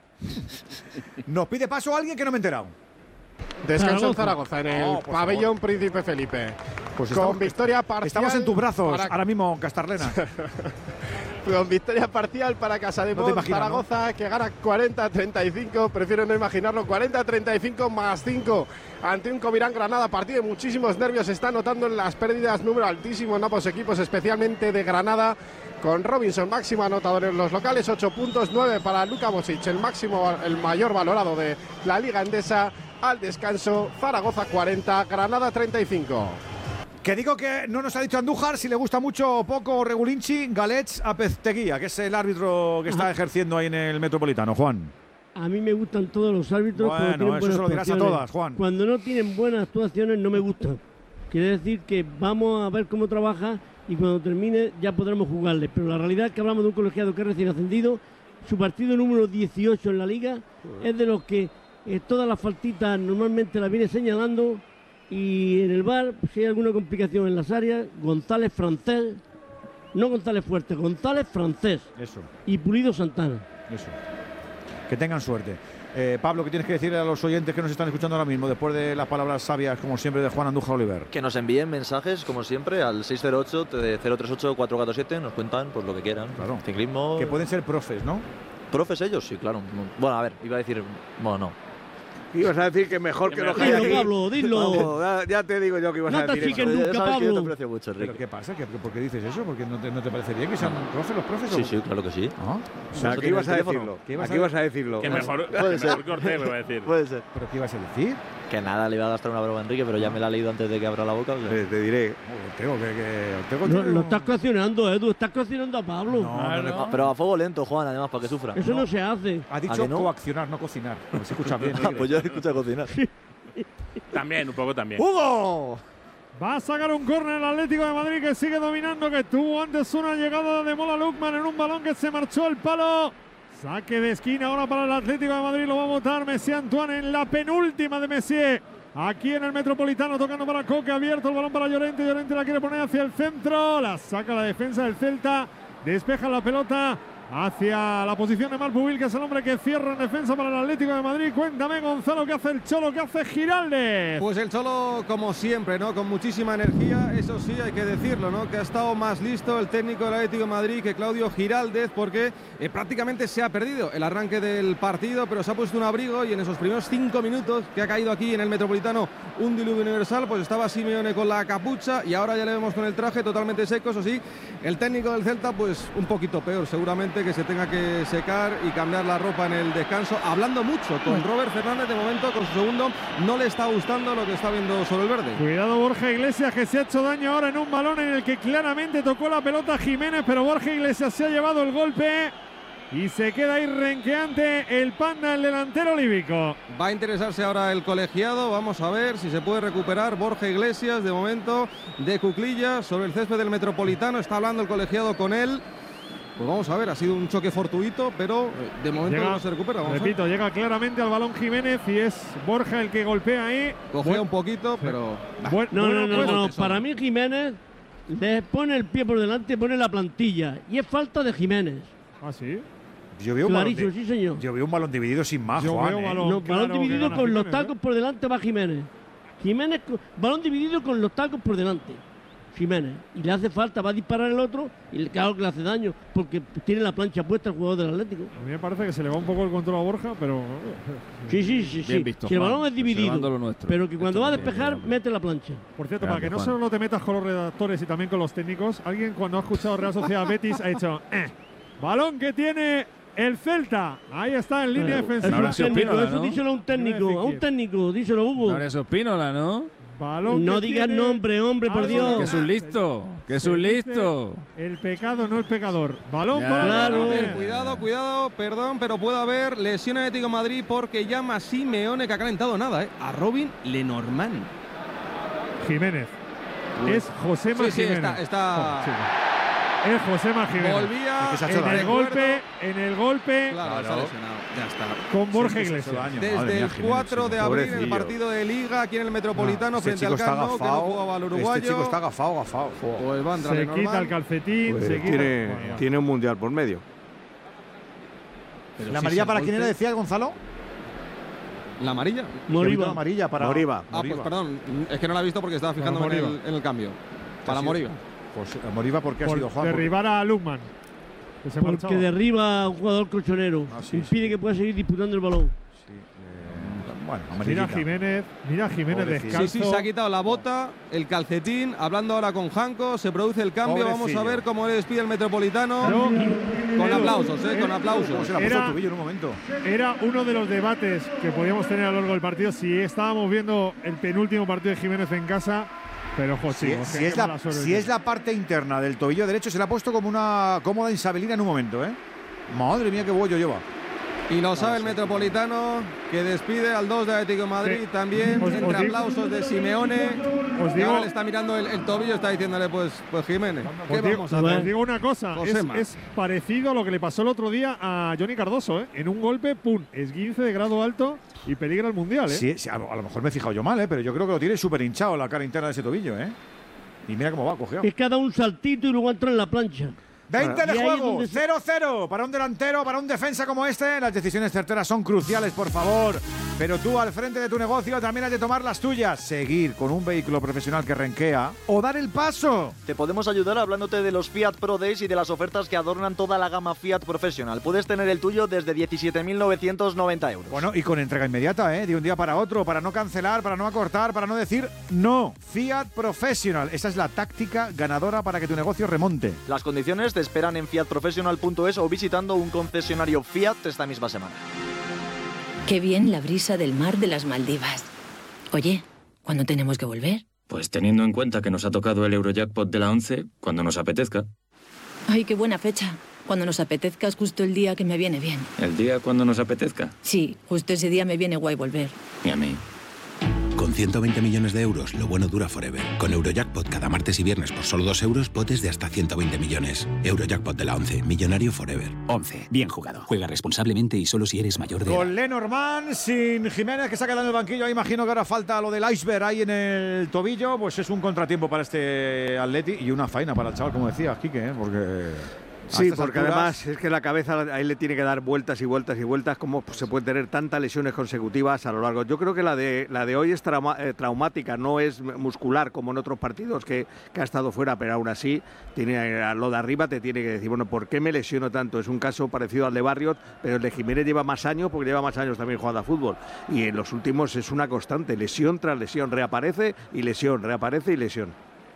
Nos pide paso a alguien que no me he enterado. Descanso en Zaragoza, en el pabellón Príncipe Felipe. Pues con victoria parcial. Estamos en tus brazos ahora mismo, Castarlena. Con victoria parcial para Casademont, Zaragoza, ¿no? Que gana 40-35, prefiero no imaginarlo, 40-35 más 5 ante un Covirán Granada, partido de muchísimos nervios, se está notando en las pérdidas, número altísimo en ambos equipos, especialmente de Granada, con Robinson máximo anotador en los locales, 8 puntos, 9 para Luka Mosic, el mayor valorado de la Liga Endesa. Al descanso, Zaragoza 40, Granada 35. Que digo que no nos ha dicho Andújar si le gusta mucho o poco Regulinchi, Galets Apezteguía, que es el árbitro que está ejerciendo ahí en el Metropolitano, Juan. A mí me gustan todos los árbitros. Bueno, eso se lo dirás a todas, Juan. Cuando no tienen buenas actuaciones no me gustan. Quiere decir que vamos a ver cómo trabaja y cuando termine ya podremos jugarle. Pero la realidad es que hablamos de un colegiado que es recién ascendido. Su partido número 18 en la Liga es de los que todas las faltitas normalmente las viene señalando, y en el VAR, si hay alguna complicación en las áreas, González Francés, no González Fuerte, González Francés. Eso. Y Pulido Santana. Eso. Que tengan suerte. Pablo, ¿qué tienes que decirle a los oyentes que nos están escuchando ahora mismo, después de las palabras sabias, como siempre, de Juan Andújar Oliver? Que nos envíen mensajes, como siempre, al 608-038-447, nos cuentan pues lo que quieran. Claro. Ciclismo. Que pueden ser profes, ¿no? ¿Profes ellos? Sí, claro. Bueno, a ver, iba a decir... Bueno, no. Ibas a decir que mejor que lo que hay aquí. Pablo, dilo. Vamos, ya te digo yo que ibas a decir eso. Nunca, Pablo. Yo te aprecio mucho, Enrique. ¿Pero qué pasa? ¿Por qué dices eso? ¿Por qué no te parece bien que sean profes los profes? Sí, sí, claro que sí. ¿Qué ibas a decirlo? ¿Qué ibas a decirlo? Que mejor que Ortega me va a decir. Puede ser. ¿Pero qué ibas a decir? Que nada, le iba a gastar una broma a Enrique, pero ya me la ha leído antes de que abra la boca. O sea. Te diré. No, lo estás coaccionando, Edu. Estás coaccionando a Pablo. No. Pero a fuego lento, Juan, además, para que sufra. Eso no se hace. Ha dicho coaccionar, no cocinar. Se escucha bien. Pues yo escucho cocinar. También, un poco también. ¡Hugo! Va a sacar un córner el Atlético de Madrid, que sigue dominando, que tuvo antes una llegada de Mola Lukman en un balón que se marchó al palo. Saque de esquina ahora para el Atlético de Madrid, lo va a botar Messier Antoine en la penúltima de Messier. Aquí en el Metropolitano, tocando para Coque, abierto el balón para Llorente. Llorente la quiere poner hacia el centro, la saca la defensa del Celta, despeja la pelota hacia la posición de Marpubil, que es el hombre que cierra en defensa para el Atlético de Madrid. Cuéntame, Gonzalo, ¿qué hace el Cholo? ¿Qué hace Giraldez? Pues el Cholo, como siempre, ¿no? Con muchísima energía, eso sí, hay que decirlo, ¿no? Que ha estado más listo el técnico del Atlético de Madrid que Claudio Giraldez, porque prácticamente se ha perdido el arranque del partido, pero se ha puesto un abrigo y en esos primeros 5 minutos que ha caído aquí en el Metropolitano un diluvio universal, pues estaba Simeone con la capucha y ahora ya le vemos con el traje totalmente seco. Eso sí, el técnico del Celta, pues un poquito peor, seguramente que se tenga que secar y cambiar la ropa en el descanso, hablando mucho con Robert Fernández. De momento, con su segundo, no le está gustando lo que está viendo sobre el verde. Cuidado Borja Iglesias, que se ha hecho daño ahora en un balón en el que claramente tocó la pelota Jiménez, pero Borja Iglesias se ha llevado el golpe y se queda ahí renqueante el Panda, el delantero líbico. Va a interesarse ahora el colegiado, vamos a ver si se puede recuperar Borja Iglesias, de momento de cuclillas sobre el césped del Metropolitano. Está hablando el colegiado con él. Pues vamos a ver, ha sido un choque fortuito, pero de momento no se recupera. Repito, llega claramente al balón Jiménez y es Borja el que golpea ahí. Cogea un poquito, pero... No, para mí Jiménez le pone el pie por delante, pone la plantilla y es falta de Jiménez. ¿Ah, sí? Yo veo clarísimo, sí señor. Yo veo un balón dividido sin más, Juan. Balón dividido con los tacos por delante va Jiménez. Balón dividido con los tacos por delante. Jiménez, y le hace falta, va a disparar el otro y claro que le hace daño porque tiene la plancha puesta el jugador del Atlético. A mí me parece que se le va un poco el control a Borja, pero... Sí. Visto, si el balón es dividido, pero que cuando va a despejar mete la plancha. Por cierto, para que no solo te metas con los redactores y también con los técnicos, alguien cuando ha escuchado Real Sociedad Betis ha dicho balón que tiene el Celta. Ahí está en línea defensiva. Eso díselo a un técnico, díselo Hugo. Ahora eso Spínola, ¿no? Balón no digas nombre, hombre, por Dios. Que es un listo, que es un listo. El pecado, no el pecador. Balón para claro. A ver, cuidado, perdón, pero puede haber lesión en Atlético de Madrid porque llama a Simeone, que ha calentado nada, a Robin Lenormand. Jiménez. Es Josema Jiménez. Está. Es Josema Jiménez. Volvía en el golpe. Claro, está lesionado. Ya está. Con Borja Iglesias. Desde el 4 de abril en el partido de Liga aquí en el Metropolitano frente al Camp Nou, que no jugaba al uruguayo. Este chico está agafado. Pues va a entrar se quita el calcetín. Pues tiene un mundial por medio. ¿La amarilla para quién era, decía Gonzalo? ¿La amarilla? Moriba. Amarilla para Moriba. Pues perdón, es que no la he visto porque estaba fijándome en el cambio. Para Moriba. Pues Moriba, ¿por qué ha sido Juan? Derribar a Lukman. Porque derriba a un jugador colchonero. Impide que pueda seguir disputando el balón. Bueno, mira Jiménez descalzo. Sí, se ha quitado la bota, el calcetín, hablando ahora con Janco, se produce el cambio. Vamos a ver cómo le despide el Metropolitano. Con aplausos, con aplausos. Se la puso el tobillo en un momento. Era uno de los debates que podíamos tener a lo largo del partido si estábamos viendo el penúltimo partido de Jiménez en casa. Pero ojo, si es la parte interna del tobillo derecho, se le ha puesto como una cómoda isabelina en un momento, Madre mía, qué bollo lleva. Y lo sabe el Metropolitano, que despide al 2 de Atlético de Madrid también, entre aplausos de Simeone. Ahora le está mirando el tobillo, está diciéndole, pues Jiménez, ¿qué vamos a hacer? Os digo una cosa, es parecido a lo que le pasó el otro día a Johnny Cardoso, En un golpe, ¡pum!, esguince de grado alto y peligra el Mundial, Sí, a lo mejor me he fijado yo mal, pero yo creo que lo tiene súper hinchado la cara interna de ese tobillo, Y mira cómo va, cogido. Es que ha dado un saltito y luego entra en la plancha. 20 de juego, 0-0 para un delantero, para un defensa como este. Las decisiones certeras son cruciales, por favor. Pero tú, al frente de tu negocio, también has de tomar las tuyas. Seguir con un vehículo profesional que renquea o dar el paso. Te podemos ayudar hablándote de los Fiat Pro Days y de las ofertas que adornan toda la gama Fiat Professional. Puedes tener el tuyo desde 17.990 euros. Bueno, y con entrega inmediata, de un día para otro, para no cancelar, para no acortar, para no decir no. Fiat Professional, esa es la táctica ganadora para que tu negocio remonte. Las condiciones te esperan en fiatprofessional.es o visitando un concesionario Fiat esta misma semana. Qué bien la brisa del mar de las Maldivas. Oye, ¿cuándo tenemos que volver? Pues teniendo en cuenta que nos ha tocado el Eurojackpot de la 11, cuando nos apetezca. Ay, qué buena fecha. Cuando nos apetezca es justo el día que me viene bien. ¿El día cuando nos apetezca? Sí, justo ese día me viene guay volver. Y a mí. Con 120 millones de euros, lo bueno dura forever. Con Eurojackpot cada martes y viernes por solo 2 euros, potes de hasta 120 millones. Eurojackpot de la 11, millonario forever. 11, bien jugado. Juega responsablemente y solo si eres mayor de edad. Con Lenormand, sin Jiménez, que se ha quedado en el banquillo. Ahí imagino que ahora falta lo del iceberg ahí en el tobillo. Pues es un contratiempo para este Atleti y una faena para el chaval, como decías, Quique, porque... Sí, porque además es que la cabeza a él le tiene que dar vueltas y vueltas y vueltas. ¿Cómo se pueden tener tantas lesiones consecutivas a lo largo? Yo creo que la de hoy es traumática, no es muscular como en otros partidos que ha estado fuera, pero aún así tiene lo de arriba te tiene que decir, bueno, ¿por qué me lesiono tanto? Es un caso parecido al de Barrios, pero el de Jiménez lleva más años porque lleva más años también jugando a fútbol. Y en los últimos es una constante, lesión tras lesión, reaparece y lesión, reaparece y lesión.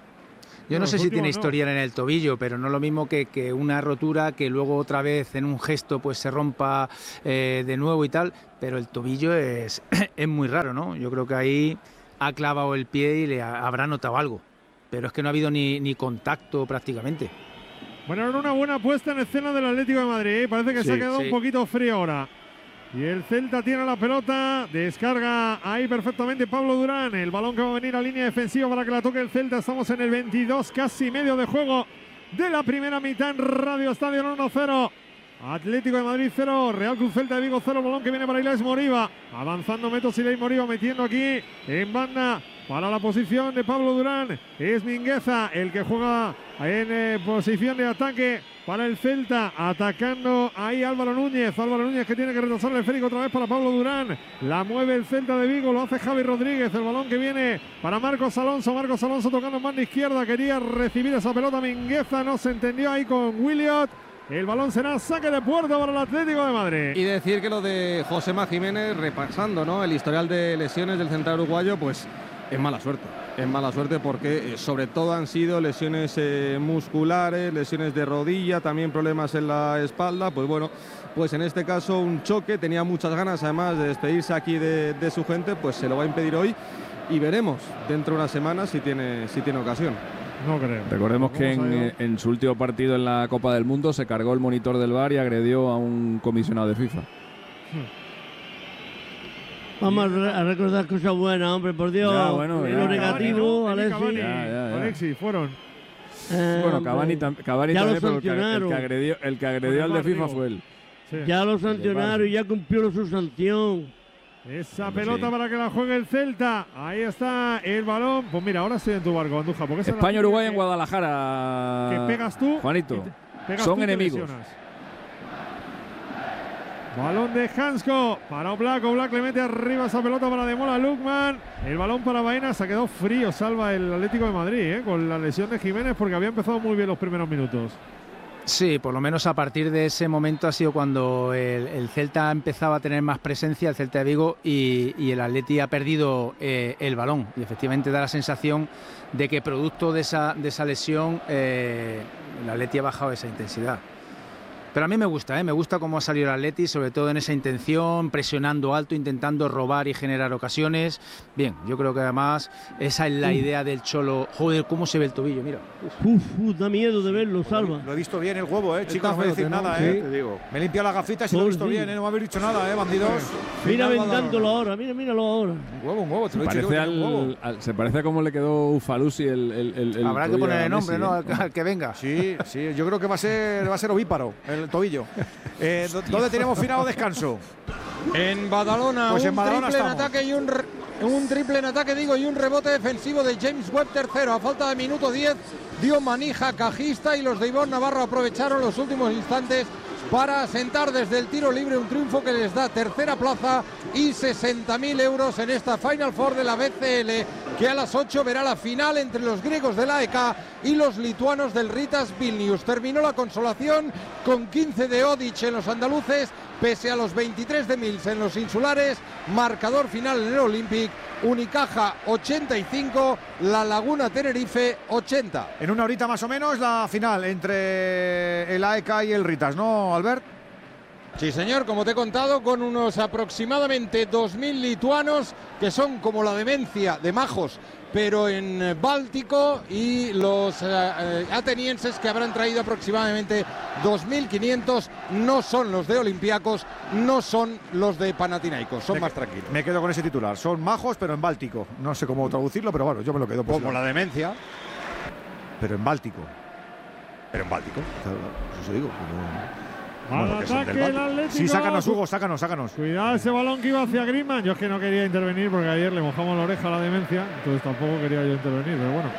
Yo no sé si tiene historial en el tobillo, pero no lo mismo que una rotura que luego otra vez en un gesto pues se rompa de nuevo y tal, pero el tobillo es muy raro, ¿no? Yo creo que ahí ha clavado el pie y le habrá notado algo, pero es que no ha habido ni contacto prácticamente. Bueno, era una buena puesta en escena del Atlético de Madrid, parece que se ha quedado un poquito frío ahora. Y el Celta tiene la pelota, descarga ahí perfectamente Pablo Durán, el balón que va a venir a línea defensiva para que la toque el Celta. Estamos en el 22, casi medio de juego de la primera mitad en Radio Estadio 1-0. Atlético de Madrid 0, Real Cruz Celta de Vigo 0, balón que viene para Ilaix Moriba, avanzando Meto Silei Moriba, metiendo aquí en banda para la posición de Pablo Durán. Es Mingueza el que juega en posición de ataque para el Celta, atacando ahí Álvaro Núñez que tiene que retrasar el esférico otra vez para Pablo Durán, la mueve el Celta de Vigo, lo hace Javi Rodríguez, el balón que viene para Marcos Alonso tocando en banda izquierda, quería recibir esa pelota Mingueza, no se entendió ahí con Williot. El balón será saque de puerta para el Atlético de Madrid. Y decir que lo de Josema Jiménez, repasando, ¿no?, el historial de lesiones del central uruguayo, pues es mala suerte. Es mala suerte porque sobre todo han sido lesiones musculares, lesiones de rodilla, también problemas en la espalda. Pues bueno, pues en este caso un choque, tenía muchas ganas además de despedirse aquí de su gente, pues se lo va a impedir hoy y veremos dentro de una semana si tiene ocasión. No creo. Recordemos que en su último partido en la Copa del Mundo se cargó el monitor del VAR y agredió a un comisionado de FIFA. Vamos a recordar cosas buenas, hombre, por Dios. Ya, bueno, lo negativo, Alexis. Alexis, fueron. Bueno, Cavani también, pero el que agredió al de FIFA fue él. Sí. Ya lo sancionaron y ya cumplió su sanción. Esa pelota para que la juegue el Celta. Ahí está el balón. Pues mira, ahora estoy en tu barco, Andújar. España-Uruguay en Guadalajara. Que pegas tú. Juanito. Son enemigos. Balón de Hansko para Oblak. Oblak le mete arriba esa pelota para Demola Lukman. El balón para Baena. Se ha quedado frío. Salva el Atlético de Madrid con la lesión de Jiménez porque había empezado muy bien los primeros minutos. Sí, por lo menos a partir de ese momento ha sido cuando el Celta empezaba a tener más presencia, el Celta de Vigo, y el Atleti ha perdido el balón. Y efectivamente da la sensación de que producto de esa lesión el Atleti ha bajado esa intensidad. Pero a mí me gusta cómo ha salido el Atleti, sobre todo en esa intención, presionando alto, intentando robar y generar ocasiones. Bien, yo creo que además esa es la idea del Cholo. Joder, cómo se ve el tobillo, mira. Da miedo de verlo, Salva. Lo he visto bien el huevo, chicos, no voy a decir nada, te digo. Me he limpiado las gafitas y lo he visto bien, no me habéis dicho nada, bandidos. Mira vendándolo ahora, míralo ahora. Un huevo, te lo he dicho. Se parece a cómo le quedó Ufalusi el Habrá que poner el nombre, ¿no? Al que venga. Sí, yo creo que va a ser ovíparo el tobillo. ¿Dónde tenemos final o descanso? En Badalona, pues un triple en ataque y un triple en ataque, y un rebote defensivo de James Webb tercero. A falta de minuto 10 dio manija cajista y los de Ivonne Navarro aprovecharon los últimos instantes para asentar desde el tiro libre un triunfo que les da tercera plaza y 60.000 euros en esta Final Four de la BCL, que a las 8 verá la final entre los griegos de la AEK y los lituanos del Ritas Vilnius. Terminó la consolación con 15 de Odic en los andaluces, pese a los 23 de Mills en los insulares. Marcador final en el Olympic: Unicaja 85, La Laguna Tenerife 80. En una horita más o menos la final entre el AEK y el Ritas, ¿no, Albert? Sí, señor, como te he contado, con unos aproximadamente 2.000 lituanos que son como la demencia de majos, pero en Báltico, y los atenienses, que habrán traído aproximadamente 2.500, no son los de Olympiacos, no son los de Panathinaikos, son más tranquilos. Me quedo con ese titular, son majos pero en Báltico, no sé cómo traducirlo, pero bueno, yo me lo quedo. Como la demencia. Pero en Báltico. Eso digo. Al ataque el Atlético. Sí, sácanos, Hugo, sácanos. Cuidado ese balón que iba hacia Griezmann. Yo es que no quería intervenir porque ayer le mojamos la oreja a la demencia, entonces tampoco quería yo intervenir, pero bueno.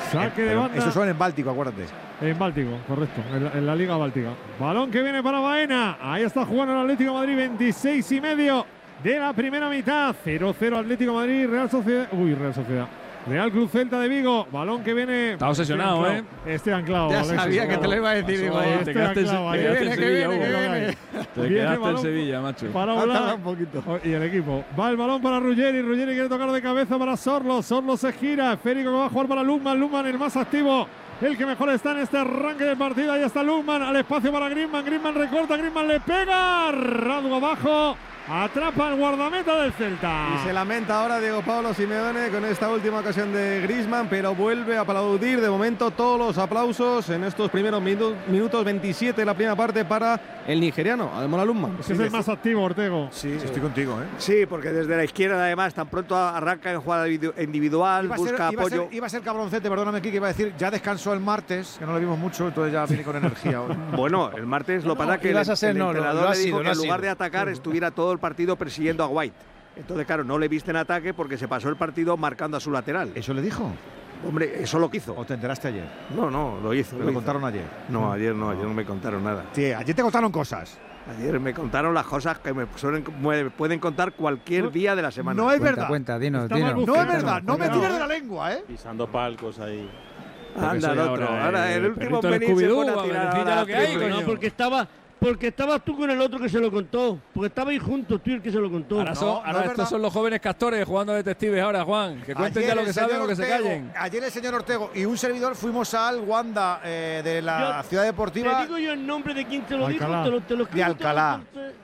Saque de banda. Eso son en Báltico, acuérdate. En Báltico, correcto, en la Liga Báltica. Balón que viene para Baena. Ahí está jugando el Atlético de Madrid, 26,5 de la primera mitad. 0-0 Atlético de Madrid, Real Sociedad. Real Sociedad. Real Club Celta de Vigo. Balón que viene. Está obsesionado, Esté anclado. Ya sabía que te lo iba a decir. Digo, te quedaste en Sevilla, Te quedaste en Sevilla, macho. Para volar un poquito. Y el equipo. Va el balón para Ruggeri. Ruggeri quiere tocar de cabeza para Sorlo. Sorlo se gira. Esférico que va a jugar para Lukman. Lukman el más activo. El que mejor está en este arranque de partida. Ahí está Lukman. Al espacio para Griezmann. Griezmann recorta. Griezmann le pega. Radu abajo. Atrapa el guardameta del Celta. Y se lamenta ahora Diego Pablo Simeone con esta última ocasión de Griezmann, pero vuelve a aplaudir de momento todos los aplausos en estos primeros minutos 27 de la primera parte para el nigeriano, Ademola Lookman. Es el más activo, Ortego. Sí, estoy contigo, ¿eh? Sí, porque desde la izquierda además tan pronto arranca en jugada individual, busca apoyo. Iba a ser cabroncete, perdóname aquí, que iba a decir, ya descansó el martes, que no lo vimos mucho, entonces ya viene con energía. Bueno, el martes lo pasa que el entrenador le dijo que en lugar de atacar estuviera todo el partido persiguiendo a White. Entonces, claro, no le viste en ataque porque se pasó el partido marcando a su lateral. ¿Eso le dijo? Hombre, eso lo quiso. ¿O te enteraste ayer? No, lo hizo. ¿Me lo contaron ayer? No, ayer no me contaron nada. Sí, ayer te contaron cosas. Ayer me contaron las cosas que me pueden contar cualquier día de la semana. No es verdad. Dinos. No es verdad, no me tires de la lengua, ¿eh? Pisando palcos ahí. Anda el otro. Ahora el último Benítez se pone a tirar lo que hay, no, porque estabas tú con el otro que se lo contó. Porque estabais juntos tú y el que se lo contó. Ahora estos son los jóvenes castores jugando detectives ahora, Juan. Que cuenten ya lo que saben o que se callen. Ayer el señor Ortego y un servidor fuimos al Wanda de la Ciudad Deportiva. Te digo yo el nombre de quién te lo dijo. Te lo de Alcalá.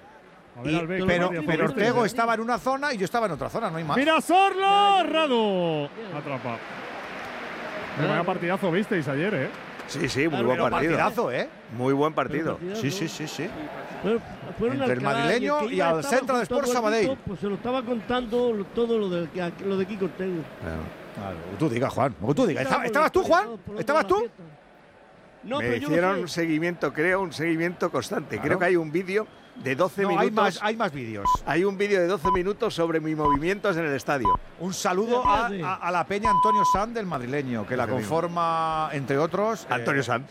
Pero Ortego estaba en una zona y yo estaba en otra zona, no hay más. ¡Mira Sorlo! Radu. Atrapa. Vaya partidazo visteis ayer, ¿eh? Sí, muy buen partido. Partidazo, ¿eh? Muy buen partido. Sí. Entre el madrileño y al Centro de Sport Sabadell. Pues se lo estaba contando todo lo de Kiko Ortego. Claro, tú digas, Juan. Tú digas. ¿Estabas tú, Juan? ¿Estabas tú? No, me hicieron un seguimiento constante. Creo que hay un vídeo de 12 minutos. Hay más vídeos. Hay un vídeo de 12 minutos sobre mis movimientos en el estadio. Un saludo a la peña Antonio Sanz del madrileño, que la conforma, entre otros… Antonio Sanz.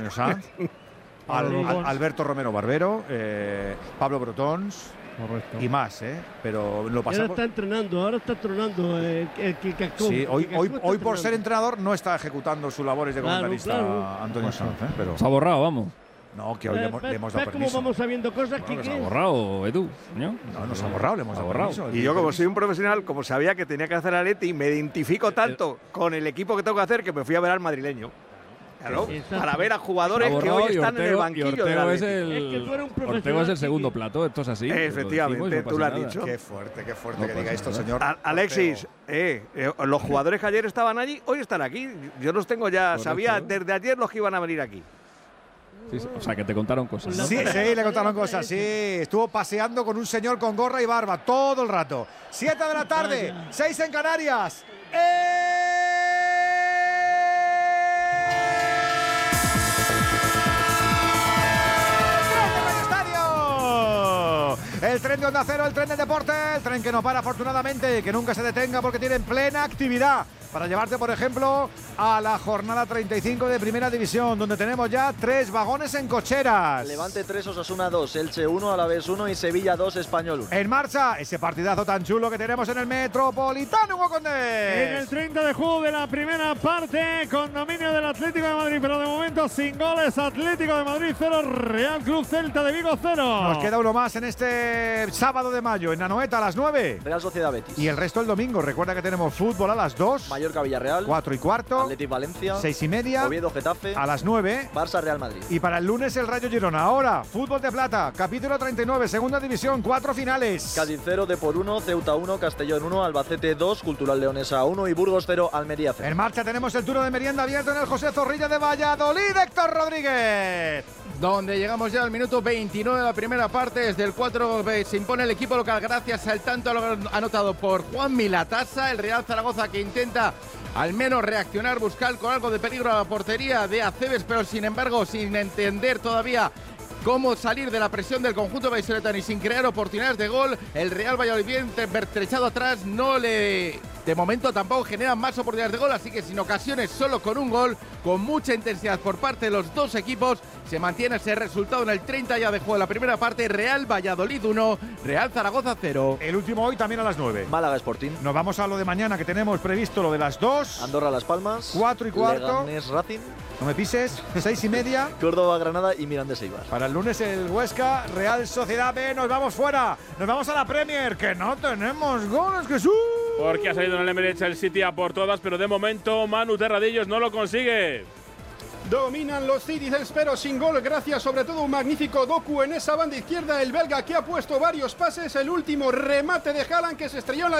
Alberto Romero Barbero, Pablo Brotons… Correcto. Y más, pero lo pasamos. Ahora está entrenando el Kikacón. Sí, hoy por ser entrenador no está ejecutando sus labores de comentarista Antonio Sanz, pero… Se ha borrado, vamos. No, que hoy le hemos dado permiso. ¿Cómo vamos sabiendo cosas? Bueno, se ha borrado, Edu. No, nos ha borrado, le hemos dado permiso. Y yo, como soy un profesional, como sabía que tenía que hacer Atleti, me identifico tanto con el equipo que tengo que hacer que me fui a ver al madrileño. Claro, para ver a jugadores que hoy están en el banquillo del Atleti. Ortego es el segundo plato, esto es así. Efectivamente, tú lo has dicho. Qué fuerte que diga esto, señor. Alexis, los jugadores que ayer estaban allí, hoy están aquí. Yo los tengo ya, sabía desde ayer los que iban a venir aquí. Sí, o sea, que te contaron cosas, ¿no? Sí, le contaron cosas, sí. Estuvo paseando con un señor con gorra y barba todo el rato. 7 de la tarde, 6 en Canarias. El tren de Onda Cero, el tren de deporte, el tren que no para afortunadamente, que nunca se detenga porque tiene plena actividad para llevarte, por ejemplo, a la jornada 35 de Primera División, donde tenemos ya 3 vagones en cocheras. Levante 3, Osasuna 2, Elche 1, Alavés 1 y Sevilla 2, Español 1. En marcha ese partidazo tan chulo que tenemos en el Metropolitano Hugo Condés. En el 30 de juego de la primera parte, con dominio del Atlético de Madrid, pero de momento sin goles. Atlético de Madrid 0, Real Club Celta de Vigo 0. Nos queda uno más en este sábado de mayo, en Anoeta a las 9. Real Sociedad Betis. Y el resto el domingo. Recuerda que tenemos fútbol a las 2. Mallorca Villarreal. 4:15. Atlético Valencia. 6:30. Oviedo Getafe. A las 9. Barça Real Madrid. Y para el lunes el Rayo Girona. Ahora, fútbol de plata, capítulo 39, segunda división, 4 finales. Cádiz 0, Depor 1, Ceuta 1, Castellón 1, Albacete 2, Cultural Leonesa 1 y Burgos 0, Almería 0. En marcha tenemos el turno de merienda abierto en el José Zorrilla de Valladolid. Héctor Rodríguez. Donde llegamos ya al minuto 29 de la primera parte. Desde el 4 se impone el equipo local gracias al tanto anotado por Juan Milatasa. El Real Zaragoza que intenta al menos reaccionar, buscar con algo de peligro a la portería de Aceves, pero sin embargo sin entender todavía cómo salir de la presión del conjunto vallisoletano y sin crear oportunidades de gol. El Real Valladolid bien pertrechado atrás no le De momento tampoco generan más oportunidades de gol, así que sin ocasiones, solo con un gol, con mucha intensidad por parte de los dos equipos, se mantiene ese resultado en el 30 ya de juego de la primera parte. Real Valladolid 1, Real Zaragoza 0. El último hoy también a las 9. Málaga Sporting. Nos vamos a lo de mañana, que tenemos previsto lo de las 2. Andorra Las Palmas. 4 y cuarto. Leganés Racing. No me pises. 6 y media. Córdoba Granada y Mirandés Eibar. Para el lunes el Huesca, Real Sociedad B. Nos vamos fuera. Nos vamos a la Premier, que no tenemos goles, Jesús. Porque ha salido en el Emirates el City a por todas, pero de momento Manu Terradillos no lo consigue. Dominan los Citizens, pero sin gol, gracias sobre todo a un magnífico Doku en esa banda izquierda, el belga que ha puesto varios pases, el último remate de Haaland que se estrelló en la